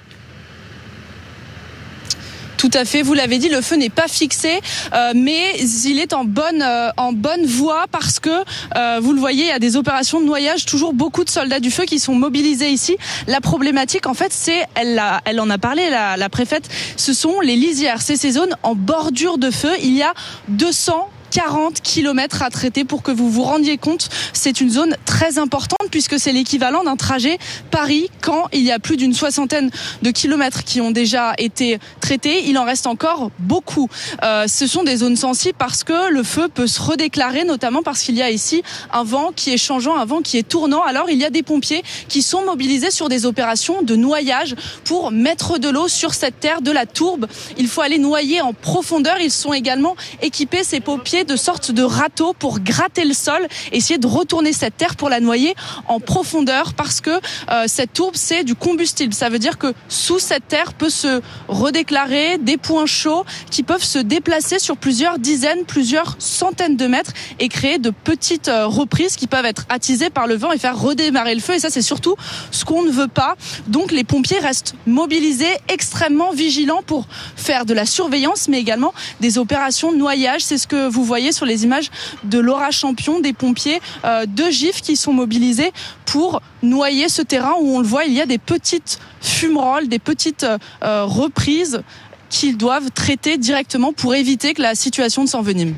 Tout à fait, vous l'avez dit, le feu n'est pas fixé, euh, mais il est en bonne euh, en bonne voie parce que euh, vous le voyez, il y a des opérations de noyage, toujours beaucoup de soldats du feu qui sont mobilisés ici. La problématique, en fait, c'est, elle, a, elle en a parlé, la, la préfète, ce sont les lisières, c'est ces zones en bordure de feu. Il y a deux cents quarante kilomètres à traiter pour que vous vous rendiez compte. C'est une zone très importante puisque c'est l'équivalent d'un trajet Paris-Caen. Il y a plus d'une soixantaine de kilomètres qui ont déjà été traités. Il en reste encore beaucoup. Euh, ce sont des zones sensibles parce que le feu peut se redéclarer, notamment parce qu'il y a ici un vent qui est changeant, un vent qui est tournant. Alors il y a des pompiers qui sont mobilisés sur des opérations de noyage pour mettre de l'eau sur cette terre, de la tourbe. Il faut aller noyer en profondeur. Ils sont également équipés, ces pompiers, de sortes de râteaux pour gratter le sol, essayer de retourner cette terre pour la noyer en profondeur parce que euh, cette tourbe, c'est du combustible. Ça veut dire que sous cette terre peut se redéclarer des points chauds qui peuvent se déplacer sur plusieurs dizaines, plusieurs centaines de mètres et créer de petites euh, reprises qui peuvent être attisées par le vent et faire redémarrer le feu. Et ça, c'est surtout ce qu'on ne veut pas. Donc les pompiers restent mobilisés, extrêmement vigilants pour faire de la surveillance, mais également des opérations de noyage. C'est ce que vous voyez sur les images de Laura Champion, des pompiers euh, de GIF qui sont mobilisés pour noyer ce terrain où on le voit, il y a des petites fumerolles, des petites euh, reprises qu'ils doivent traiter directement pour éviter que la situation ne s'envenime.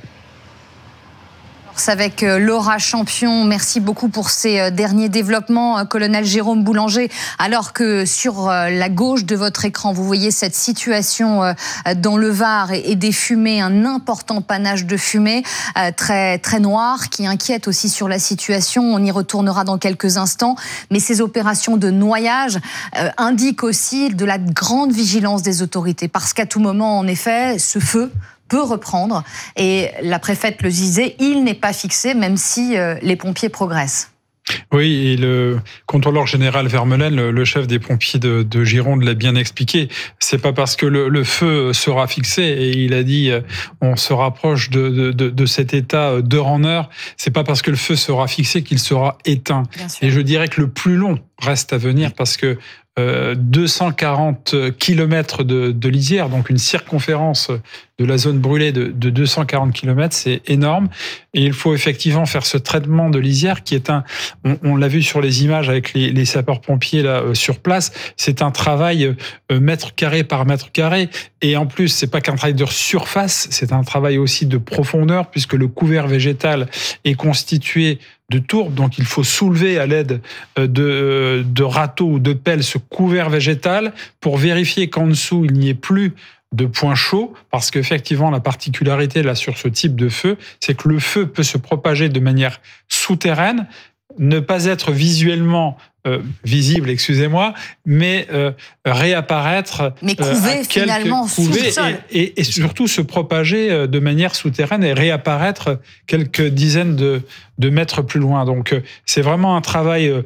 Avec Laura Champion, merci beaucoup pour ces derniers développements, colonel Jérôme Boulanger. Alors que sur la gauche de votre écran, vous voyez cette situation dans le Var et des fumées, un important panache de fumée très très noir qui inquiète aussi sur la situation. On y retournera dans quelques instants. Mais ces opérations de noyage indiquent aussi de la grande vigilance des autorités, parce qu'à tout moment, en effet, ce feu peut reprendre. Et la préfète le disait, il n'est pas fixé, même si euh, les pompiers progressent. Oui, et le contrôleur général Vermeulen, le, le chef des pompiers de, de Gironde, l'a bien expliqué. C'est pas parce que le, le feu sera fixé, et il a dit on se rapproche de, de, de, de cet état d'heure en heure, c'est pas parce que le feu sera fixé qu'il sera éteint. Et je dirais que le plus long reste à venir, parce que Euh, deux cent quarante kilomètres de, de lisière, donc une circonférence de la zone brûlée de, de deux cent quarante kilomètres, c'est énorme. Et il faut effectivement faire ce traitement de lisière qui est un, on, on l'a vu sur les images avec les, les sapeurs-pompiers là euh, sur place, c'est un travail euh, mètre carré par mètre carré. Et en plus, c'est pas qu'un travail de surface, c'est un travail aussi de profondeur, puisque le couvert végétal est constitué de tourbe, donc il faut soulever à l'aide de, de râteaux ou de pelles ce couvert végétal pour vérifier qu'en dessous, il n'y ait plus de points chauds, parce qu'effectivement, la particularité là sur ce type de feu, c'est que le feu peut se propager de manière souterraine, ne pas être visuellement euh, visible, excusez-moi, mais euh, réapparaître mais couver, euh, finalement sous le sol. Et, et, et surtout se propager de manière souterraine et réapparaître quelques dizaines de, de mètres plus loin. Donc c'est vraiment un travail euh,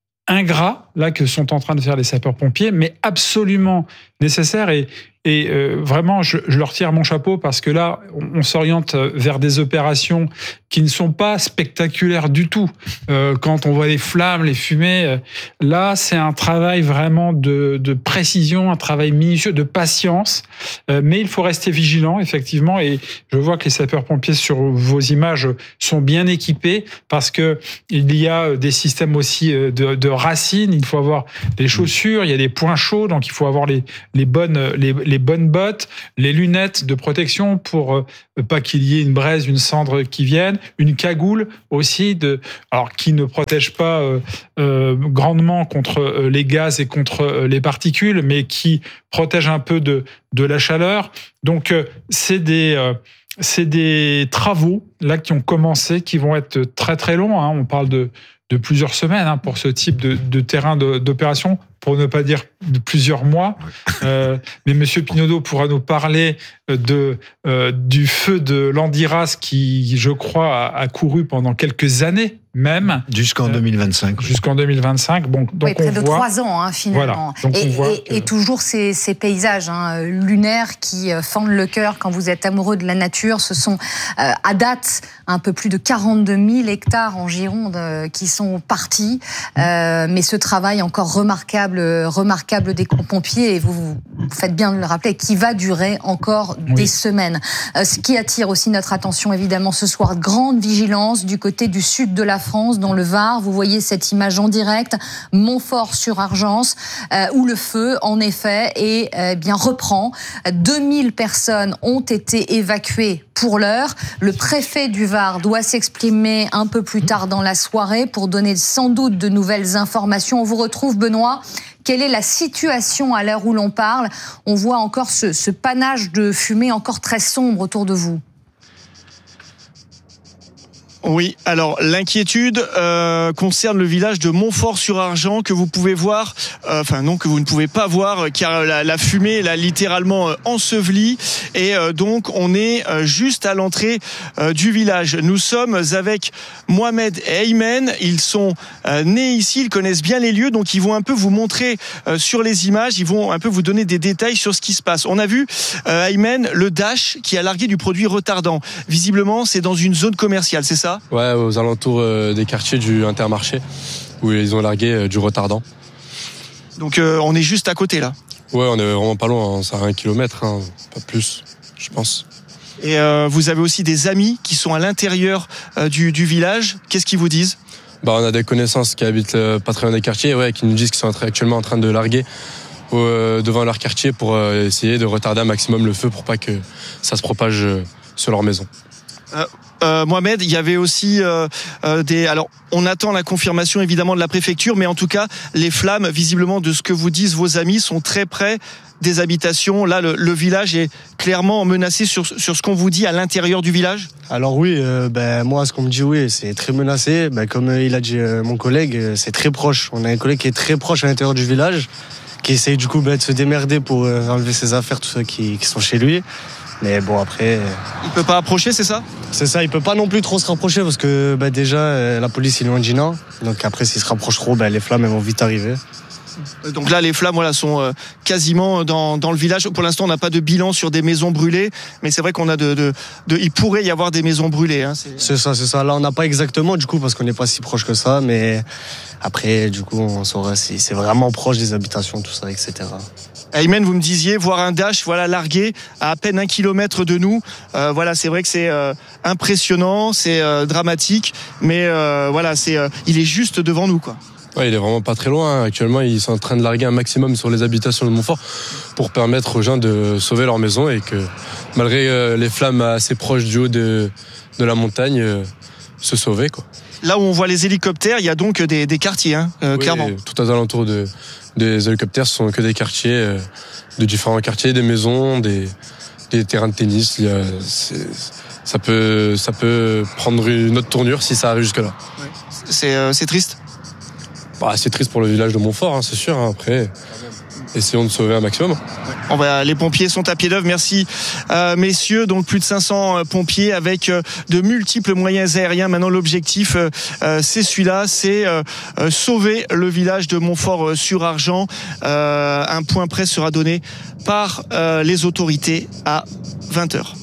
ingrat là que sont en train de faire les sapeurs-pompiers, mais absolument nécessaire. Et Et euh, vraiment, je, je leur tire mon chapeau parce que là, on, on s'oriente vers des opérations qui ne sont pas spectaculaires du tout. Euh, quand on voit les flammes, les fumées, euh, là, c'est un travail vraiment de, de précision, un travail minutieux, de patience. Euh, mais il faut rester vigilant, effectivement. Et je vois que les sapeurs-pompiers sur vos images sont bien équipés parce que il y a des systèmes aussi de, de racines. Il faut avoir les chaussures, il y a des points chauds, donc il faut avoir les, les bonnes, les, les les bonnes bottes, les lunettes de protection pour euh, pas qu'il y ait une braise, une cendre qui vienne, une cagoule aussi, de, alors qui ne protège pas euh, euh, grandement contre euh, les gaz et contre euh, les particules, mais qui protège un peu de, de la chaleur. Donc euh, c'est des... Euh, c'est des travaux là qui ont commencé, qui vont être très très longs. Hein. On parle de, de plusieurs semaines hein, pour ce type de, de terrain de, d'opération, pour ne pas dire de plusieurs mois. Euh, mais Monsieur Pinaudot pourra nous parler de, euh, du feu de Landiras qui, je crois, a, a couru pendant quelques années même. Jusqu'en deux mille vingt-cinq. Euh, jusqu'en deux mille vingt-cinq. Bon, donc oui, près on de voit, trois ans, hein, finalement. Voilà, donc et, on voit et, que... et toujours ces, ces paysages hein, lunaires qui fendent le cœur quand vous êtes amoureux de la nature. Ce sont, euh, à date, un peu plus de quarante-deux mille hectares en Gironde euh, qui sont partis. Euh, mais ce travail encore remarquable, remarquable des pompiers, et vous, vous faites bien de le rappeler, qui va durer encore oui. des semaines. Euh, ce qui attire aussi notre attention, évidemment, ce soir, grande vigilance du côté du sud de la France, dans le Var. Vous voyez cette image en direct, Montfort-sur-Argence, euh, où le feu, en effet, est, euh, bien reprend. deux mille personnes ont été évacuées pour l'heure. Le préfet du Var doit s'exprimer un peu plus tard dans la soirée pour donner sans doute de nouvelles informations. On vous retrouve, Benoît. Quelle est la situation à l'heure où l'on parle? On voit encore ce, ce panache de fumée encore très sombre autour de vous. Oui, alors l'inquiétude euh, concerne le village de Montfort-sur-Argent que vous pouvez voir, euh, enfin non, que vous ne pouvez pas voir, car la, la fumée l'a littéralement euh, ensevelie, et euh, donc on est euh, juste à l'entrée euh, du village. Nous sommes avec Mohamed et Aymen, ils sont euh, nés ici, ils connaissent bien les lieux, donc ils vont un peu vous montrer euh, sur les images, ils vont un peu vous donner des détails sur ce qui se passe. On a vu, euh, Aymen, le Dash qui a largué du produit retardant. Visiblement, c'est dans une zone commerciale, c'est ça ? Ouais, aux alentours euh, des quartiers du Intermarché, où ils ont largué euh, du retardant. Donc euh, on est juste à côté là. Ouais, on est vraiment pas loin, hein. Ça a un kilomètre, hein. Pas plus, je pense. Et euh, vous avez aussi des amis qui sont à l'intérieur euh, du, du village. Qu'est-ce qu'ils vous disent ? Bah, on a des connaissances qui habitent euh, pas très loin des quartiers, ouais, qui nous disent qu'ils sont actuellement en train de larguer euh, devant leur quartier pour euh, essayer de retarder un maximum le feu pour pas que ça se propage euh, sur leur maison. Euh... Euh, Mohamed, il y avait aussi euh, euh, des... Alors, on attend la confirmation évidemment de la préfecture, mais en tout cas, les flammes, visiblement, de ce que vous disent vos amis, sont très près des habitations. Là, le, le village est clairement menacé sur, sur ce qu'on vous dit à l'intérieur du village. Alors oui, euh, ben, moi, ce qu'on me dit, oui, c'est très menacé. Ben, comme euh, il a dit euh, mon collègue, euh, c'est très proche. On a un collègue qui est très proche à l'intérieur du village, qui essaye du coup ben, de se démerder pour euh, enlever ses affaires, tous ceux qui, qui sont chez lui. Mais bon, après... Il peut pas approcher, c'est ça ? C'est ça, il peut pas non plus trop se rapprocher parce que bah, déjà, euh, la police est loin de Gina. Donc après, s'il se rapproche trop, bah, les flammes elles vont vite arriver. Donc là, les flammes voilà, sont euh, quasiment dans, dans le village. Pour l'instant, on n'a pas de bilan sur des maisons brûlées. Mais c'est vrai qu'on a de, de, de... Il pourrait y avoir des maisons brûlées. Hein, c'est... c'est ça, c'est ça. Là, on n'a pas exactement, du coup, parce qu'on n'est pas si proche que ça. Mais après, du coup, on saura si c'est vraiment proche des habitations, tout ça, et cetera. Aymen, vous me disiez voir un Dash, voilà, largué à à peine un kilomètre de nous. Euh, voilà, c'est vrai que c'est euh, impressionnant, c'est euh, dramatique, mais euh, voilà, c'est, euh, il est juste devant nous, quoi. Ouais, il est vraiment pas très loin. Actuellement, ils sont en train de larguer un maximum sur les habitations de Montfort pour permettre aux gens de sauver leur maison et que, malgré euh, les flammes assez proches du haut de, de la montagne, euh, se sauver, quoi. là où on voit les hélicoptères, il y a donc des, des quartiers, hein, euh, oui, clairement. Tout aux alentours de, des hélicoptères, ce sont que des quartiers, euh, de différents quartiers, des maisons, des, des terrains de tennis. Il y a, c'est, ça peut, ça peut prendre une autre tournure si ça arrive jusque-là. Ouais. C'est, euh, c'est triste. Bah, c'est triste pour le village de Montfort, hein, c'est sûr. Hein. Après, essayons de sauver un maximum. On va, les pompiers sont à pied d'œuvre. Merci, euh, messieurs. Donc plus de cinq cents pompiers avec euh, de multiples moyens aériens. Maintenant, l'objectif, euh, c'est celui-là, c'est euh, sauver le village de Montfort-sur-Argent. Euh, un point près sera donné par euh, les autorités à vingt heures.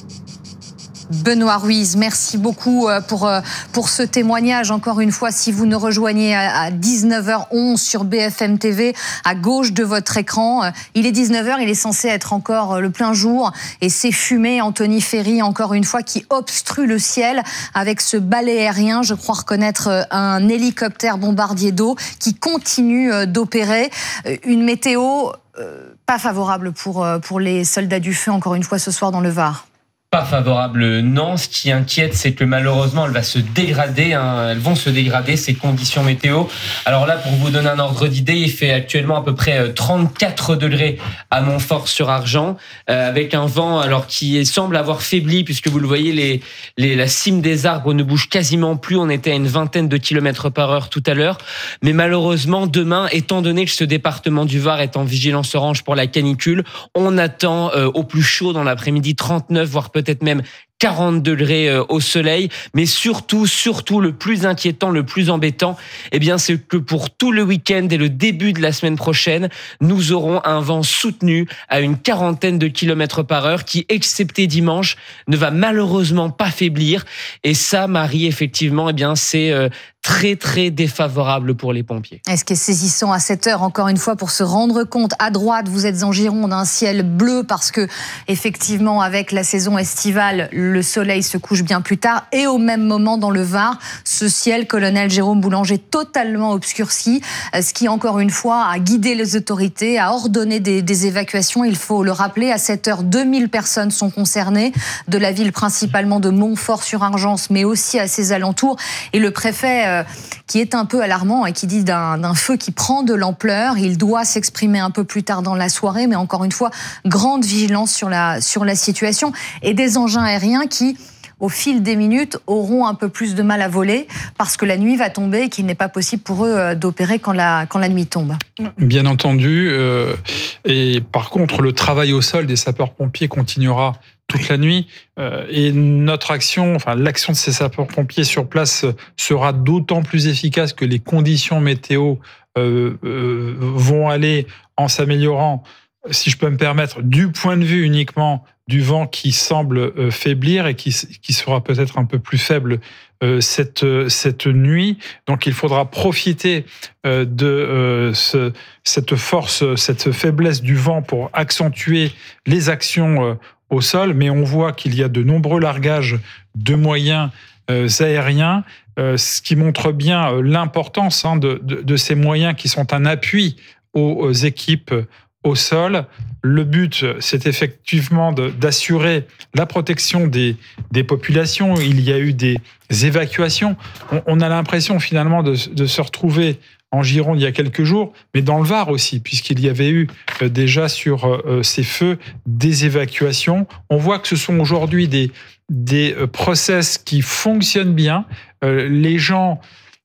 Benoît Ruiz, merci beaucoup pour, pour ce témoignage. Encore une fois, si vous nous rejoignez à dix-neuf heures onze sur B F M T V, à gauche de votre écran, il est dix-neuf heures, il est censé être encore le plein jour. Et ces fumées, Anthony Ferry, encore une fois, qui obstrue le ciel avec ce balai aérien. Je crois reconnaître un hélicoptère bombardier d'eau qui continue d'opérer. Une météo pas favorable pour, pour les soldats du feu, encore une fois, ce soir dans le Var. Pas favorable, non. Ce qui inquiète, c'est que malheureusement, elle va se dégrader. Hein. Elles vont se dégrader, ces conditions météo. Alors là, pour vous donner un ordre d'idée, il fait actuellement à peu près trente-quatre degrés à Montfort-sur-Argent, euh, avec un vent alors qui semble avoir faibli, puisque vous le voyez, les, les, la cime des arbres ne bouge quasiment plus. On était à une vingtaine de kilomètres par heure tout à l'heure. Mais malheureusement, demain, étant donné que ce département du Var est en vigilance orange pour la canicule, on attend euh, au plus chaud dans l'après-midi trente-neuf, voire peut-être peut-être même quarante degrés au soleil, mais surtout, surtout le plus inquiétant, le plus embêtant, eh bien, c'est que pour tout le week-end et le début de la semaine prochaine, nous aurons un vent soutenu à une quarantaine de kilomètres par heure qui, excepté dimanche, ne va malheureusement pas faiblir. Et ça, Marie, effectivement, eh bien, c'est euh, très, très défavorable pour les pompiers. Et ce qui est saisissant à cette heure, encore une fois, pour se rendre compte, à droite, vous êtes en Gironde, un ciel bleu parce que, effectivement, avec la saison estivale, le soleil se couche bien plus tard. Et au même moment, dans le Var, ce ciel, colonel Jérôme Boulanger, totalement obscurci, ce qui, encore une fois, a guidé les autorités, a ordonné des, des évacuations. Il faut le rappeler, à cette heure, deux mille personnes sont concernées, de la ville principalement de Montfort-sur-Argent, mais aussi à ses alentours. Et le préfet, euh, qui est un peu alarmant et qui dit d'un, d'un feu qui prend de l'ampleur, il doit s'exprimer un peu plus tard dans la soirée, mais encore une fois, grande vigilance sur la, sur la situation. Et des engins aériens qui, au fil des minutes, auront un peu plus de mal à voler parce que la nuit va tomber et qu'il n'est pas possible pour eux d'opérer quand la, quand la nuit tombe. Bien entendu. Euh, et par contre, le travail au sol des sapeurs-pompiers continuera toute la nuit. Euh, et notre action, enfin l'action de ces sapeurs-pompiers sur place sera d'autant plus efficace que les conditions météo euh, euh, vont aller en s'améliorant, si je peux me permettre, du point de vue uniquement du vent qui semble euh, faiblir et qui, qui sera peut-être un peu plus faible euh, cette, cette nuit. Donc il faudra profiter euh, de euh, ce, cette force, cette faiblesse du vent pour accentuer les actions euh, au sol. Mais on voit qu'il y a de nombreux largages de moyens euh, aériens, euh, ce qui montre bien euh, l'importance hein, de, de, de ces moyens qui sont un appui aux, aux équipes au sol. Le but, c'est effectivement de, d'assurer la protection des, des populations. Il y a eu des évacuations. On, on a l'impression finalement de, de se retrouver en Gironde il y a quelques jours, mais dans le Var aussi, puisqu'il y avait eu déjà sur euh, ces feux des évacuations. On voit que ce sont aujourd'hui des, des process qui fonctionnent bien. Euh, les gens...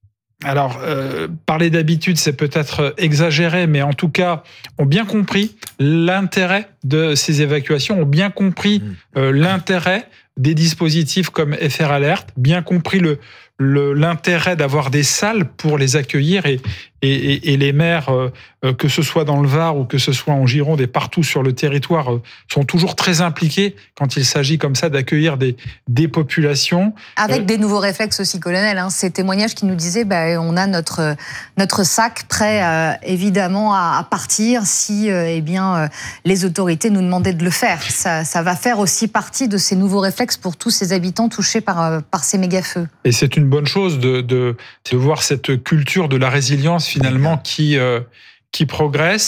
Alors, euh, parler d'habitude, c'est peut-être exagéré, mais en tout cas, ont bien compris l'intérêt de ces évacuations, ont bien compris euh, l'intérêt des dispositifs comme F R Alert, bien compris le, le, l'intérêt d'avoir des salles pour les accueillir et, et, et les maires, euh, que ce soit dans le Var ou que ce soit en Gironde et partout sur le territoire, euh, sont toujours très impliqués quand il s'agit comme ça d'accueillir des, des populations. Avec euh, des nouveaux réflexes aussi, colonel. Hein, ces témoignages qui nous disaient, bah, on a notre notre sac prêt, euh, évidemment, à, à partir si, euh, eh bien, euh, les autorités nous demandaient de le faire. Ça, ça va faire aussi partie de ces nouveaux réflexes pour tous ces habitants touchés par euh, par ces méga-feux. Et c'est une bonne chose de de, de voir cette culture de la résilience finalement qui euh, qui progresse.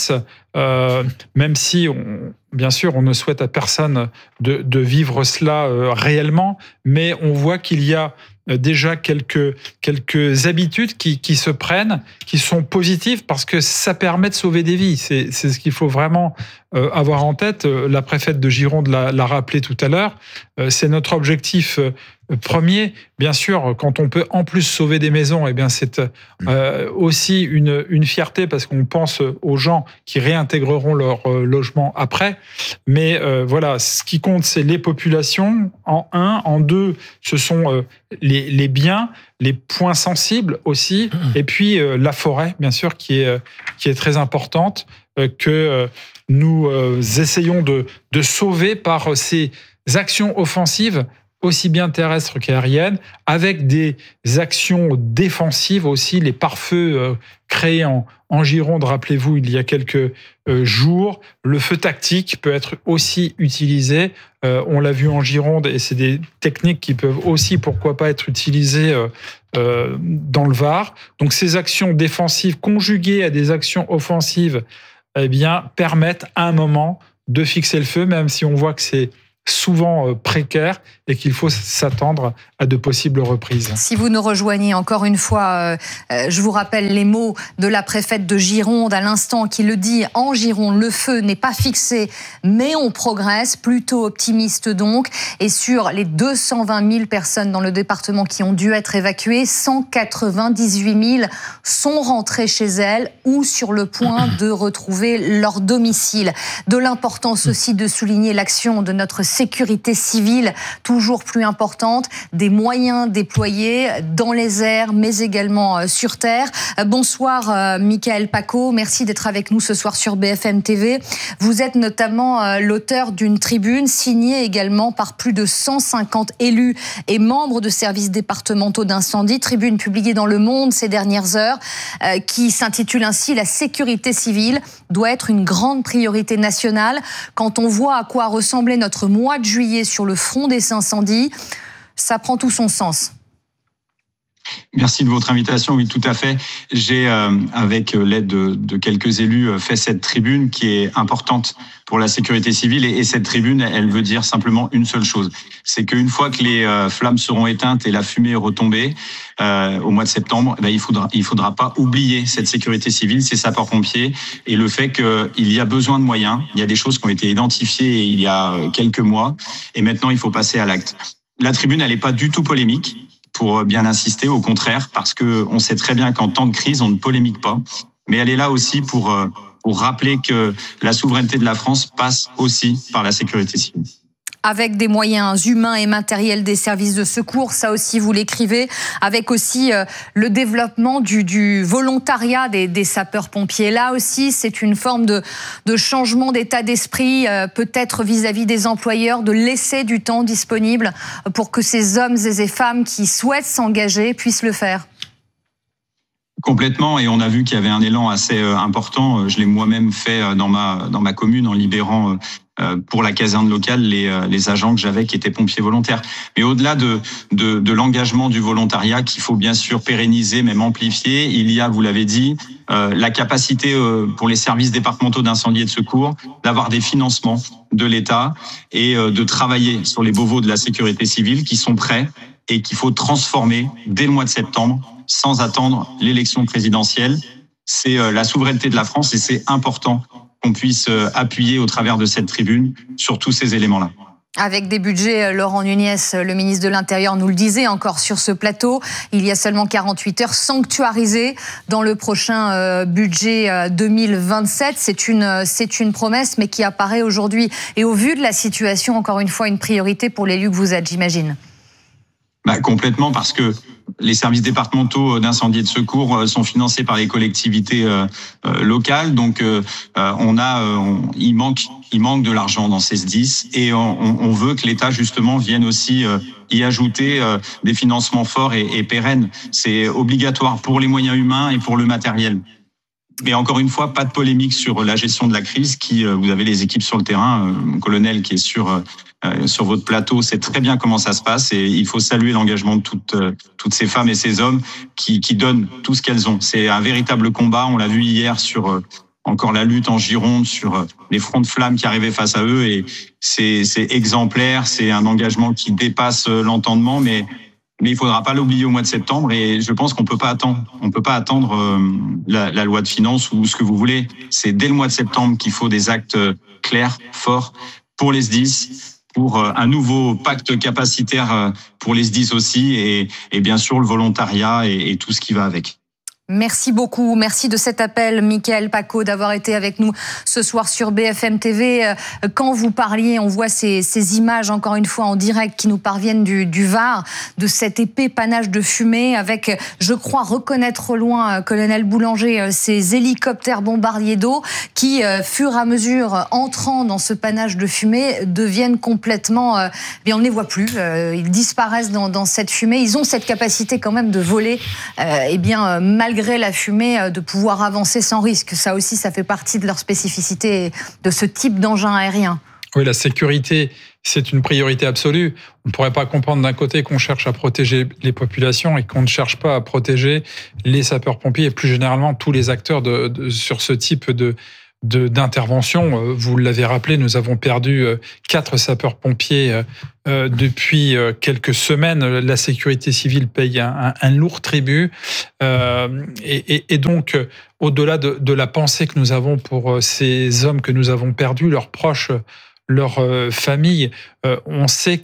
euh, même si, on, bien sûr, on ne souhaite à personne de, de vivre cela euh, réellement, mais on voit qu'il y a déjà quelques, quelques habitudes qui, qui se prennent, qui sont positives parce que ça permet de sauver des vies. C'est, c'est ce qu'il faut vraiment euh, avoir en tête. La préfète de Gironde l'a, l'a rappelé tout à l'heure. Euh, c'est notre objectif euh, premier. Bien sûr, quand on peut en plus sauver des maisons, eh bien c'est euh, aussi une, une fierté parce qu'on pense aux gens qui réintégreront leur euh, logement après. Mais euh, voilà, ce qui compte, c'est les populations, en un. En deux, ce sont euh, les, les biens, les points sensibles aussi. Et puis euh, la forêt, bien sûr, qui est, euh, qui est très importante, euh, que euh, nous euh, essayons de, de sauver par ces actions offensives aussi bien terrestres qu'aériennes, avec des actions défensives aussi, les pare-feux euh, créés en, en Gironde, rappelez-vous, il y a quelques euh, jours. Le feu tactique peut être aussi utilisé. Euh, on l'a vu en Gironde et c'est des techniques qui peuvent aussi, pourquoi pas, être utilisées euh, euh, dans le Var. Donc ces actions défensives conjuguées à des actions offensives, eh bien, permettent à un moment de fixer le feu, même si on voit que c'est souvent précaire et qu'il faut s'attendre à de possibles reprises. Si vous nous rejoignez encore une fois, euh, je vous rappelle les mots de la préfète de Gironde à l'instant qui le dit, en Gironde, le feu n'est pas fixé, mais on progresse, plutôt optimiste donc. Et sur les deux cent vingt mille personnes dans le département qui ont dû être évacuées, cent quatre-vingt-dix-huit mille sont rentrées chez elles ou sur le point de retrouver leur domicile. De l'importance aussi de souligner l'action de notre sécurité civile, toujours plus importante, des moyens déployés dans les airs, mais également sur terre. Bonsoir, Michael Paco. Merci d'être avec nous ce soir sur B F M T V. Vous êtes notamment l'auteur d'une tribune signée également par plus de cent cinquante élus et membres de services départementaux d'incendie. Tribune publiée dans Le Monde ces dernières heures, qui s'intitule ainsi « La sécurité civile doit être une grande priorité nationale ». Quand on voit à quoi ressemblait notre mois de juillet sur le front des incendies, ça prend tout son sens. Merci de votre invitation. Oui, tout à fait. J'ai, euh, avec l'aide de, de quelques élus, fait cette tribune qui est importante pour la sécurité civile. Et, et cette tribune, elle veut dire simplement une seule chose. C'est qu'une fois que les euh, flammes seront éteintes et la fumée est retombée euh, au mois de septembre, eh bien, il faudra, il faudra pas oublier cette sécurité civile, ces sapeurs-pompiers, et le fait qu'il y a besoin de moyens. Il y a des choses qui ont été identifiées il y a quelques mois, et maintenant il faut passer à l'acte. La tribune, elle n'est pas du tout polémique, pour bien insister, au contraire, parce que on sait très bien qu'en temps de crise, on ne polémique pas. Mais elle est là aussi pour, pour rappeler que la souveraineté de la France passe aussi par la sécurité civile. Avec des moyens humains et matériels des services de secours, ça aussi vous l'écrivez, avec aussi euh, le développement du, du volontariat des, des sapeurs-pompiers. Là aussi, c'est une forme de, de changement d'état d'esprit, euh, peut-être vis-à-vis des employeurs, de laisser du temps disponible pour que ces hommes et ces femmes qui souhaitent s'engager puissent le faire. Complètement, et on a vu qu'il y avait un élan assez important. Je l'ai moi-même fait dans ma dans ma commune en libérant pour la caserne locale les les agents que j'avais qui étaient pompiers volontaires. Mais au-delà de de, de l'engagement du volontariat qu'il faut bien sûr pérenniser, même amplifier, il y a, vous l'avez dit, euh, la capacité euh, pour les services départementaux d'incendie et de secours d'avoir des financements de l'État et euh, de travailler sur les Beauvaux de la sécurité civile qui sont prêts et qu'il faut transformer dès le mois de septembre, sans attendre l'élection présidentielle. C'est la souveraineté de la France et c'est important qu'on puisse appuyer au travers de cette tribune sur tous ces éléments-là. Avec des budgets, Laurent Nunez, le ministre de l'Intérieur, nous le disait encore sur ce plateau, il y a seulement quarante-huit heures sanctuarisées dans le prochain budget deux mille vingt-sept. C'est une, c'est une promesse, mais qui apparaît aujourd'hui. Et au vu de la situation, encore une fois, une priorité pour l'élu que vous êtes, j'imagine. Bah, complètement, parce que les services départementaux d'incendie et de secours sont financés par les collectivités euh, euh, locales, donc euh, on a, on, il manque, il manque de l'argent dans ces S D I S et on, on veut que l'État justement vienne aussi euh, y ajouter euh, des financements forts et, et pérennes. C'est obligatoire pour les moyens humains et pour le matériel. Mais encore une fois, pas de polémique sur la gestion de la crise. Qui, euh, vous avez les équipes sur le terrain, euh, mon colonel qui est sur euh, sur votre plateau, sait très bien comment ça se passe et il faut saluer l'engagement de toutes euh, toutes ces femmes et ces hommes qui qui donnent tout ce qu'elles ont. C'est un véritable combat. On l'a vu hier sur euh, encore la lutte en Gironde sur les fronts de flammes qui arrivaient face à eux. Et c'est, c'est exemplaire, c'est un engagement qui dépasse l'entendement, mais mais il faudra pas l'oublier au mois de septembre. Et je pense qu'on peut pas attendre. On peut pas attendre euh, la, la loi de finances ou ce que vous voulez. C'est dès le mois de septembre qu'il faut des actes clairs, forts pour les S D I S, pour un nouveau pacte capacitaire pour les S D I S aussi, et, et bien sûr le volontariat et, et tout ce qui va avec. Merci beaucoup. Merci de cet appel, Mickaël Pacaud, d'avoir été avec nous ce soir sur B F M T V. Quand vous parliez, on voit ces, ces images, encore une fois, en direct, qui nous parviennent du, du Var, de cet épais panache de fumée avec, je crois, reconnaître au loin, colonel Boulanger, ces hélicoptères bombardiers d'eau qui, fur et à mesure, entrant dans ce panache de fumée, deviennent complètement... Euh, bien, on ne les voit plus. Euh, ils disparaissent dans, dans cette fumée. Ils ont cette capacité quand même de voler, euh, et bien, malgré la fumée, de pouvoir avancer sans risque. Ça aussi, ça fait partie de leur spécificité de ce type d'engin aérien. Oui, la sécurité, c'est une priorité absolue. On ne pourrait pas comprendre d'un côté qu'on cherche à protéger les populations et qu'on ne cherche pas à protéger les sapeurs-pompiers et plus généralement tous les acteurs de, de, sur ce type de, de, d'intervention. Vous l'avez rappelé, nous avons perdu quatre sapeurs-pompiers depuis quelques semaines. La sécurité civile paye un, un, un lourd tribut. Euh, et, et, et donc, au-delà de, de la pensée que nous avons pour ces hommes que nous avons perdus, leurs proches, leurs familles, on sait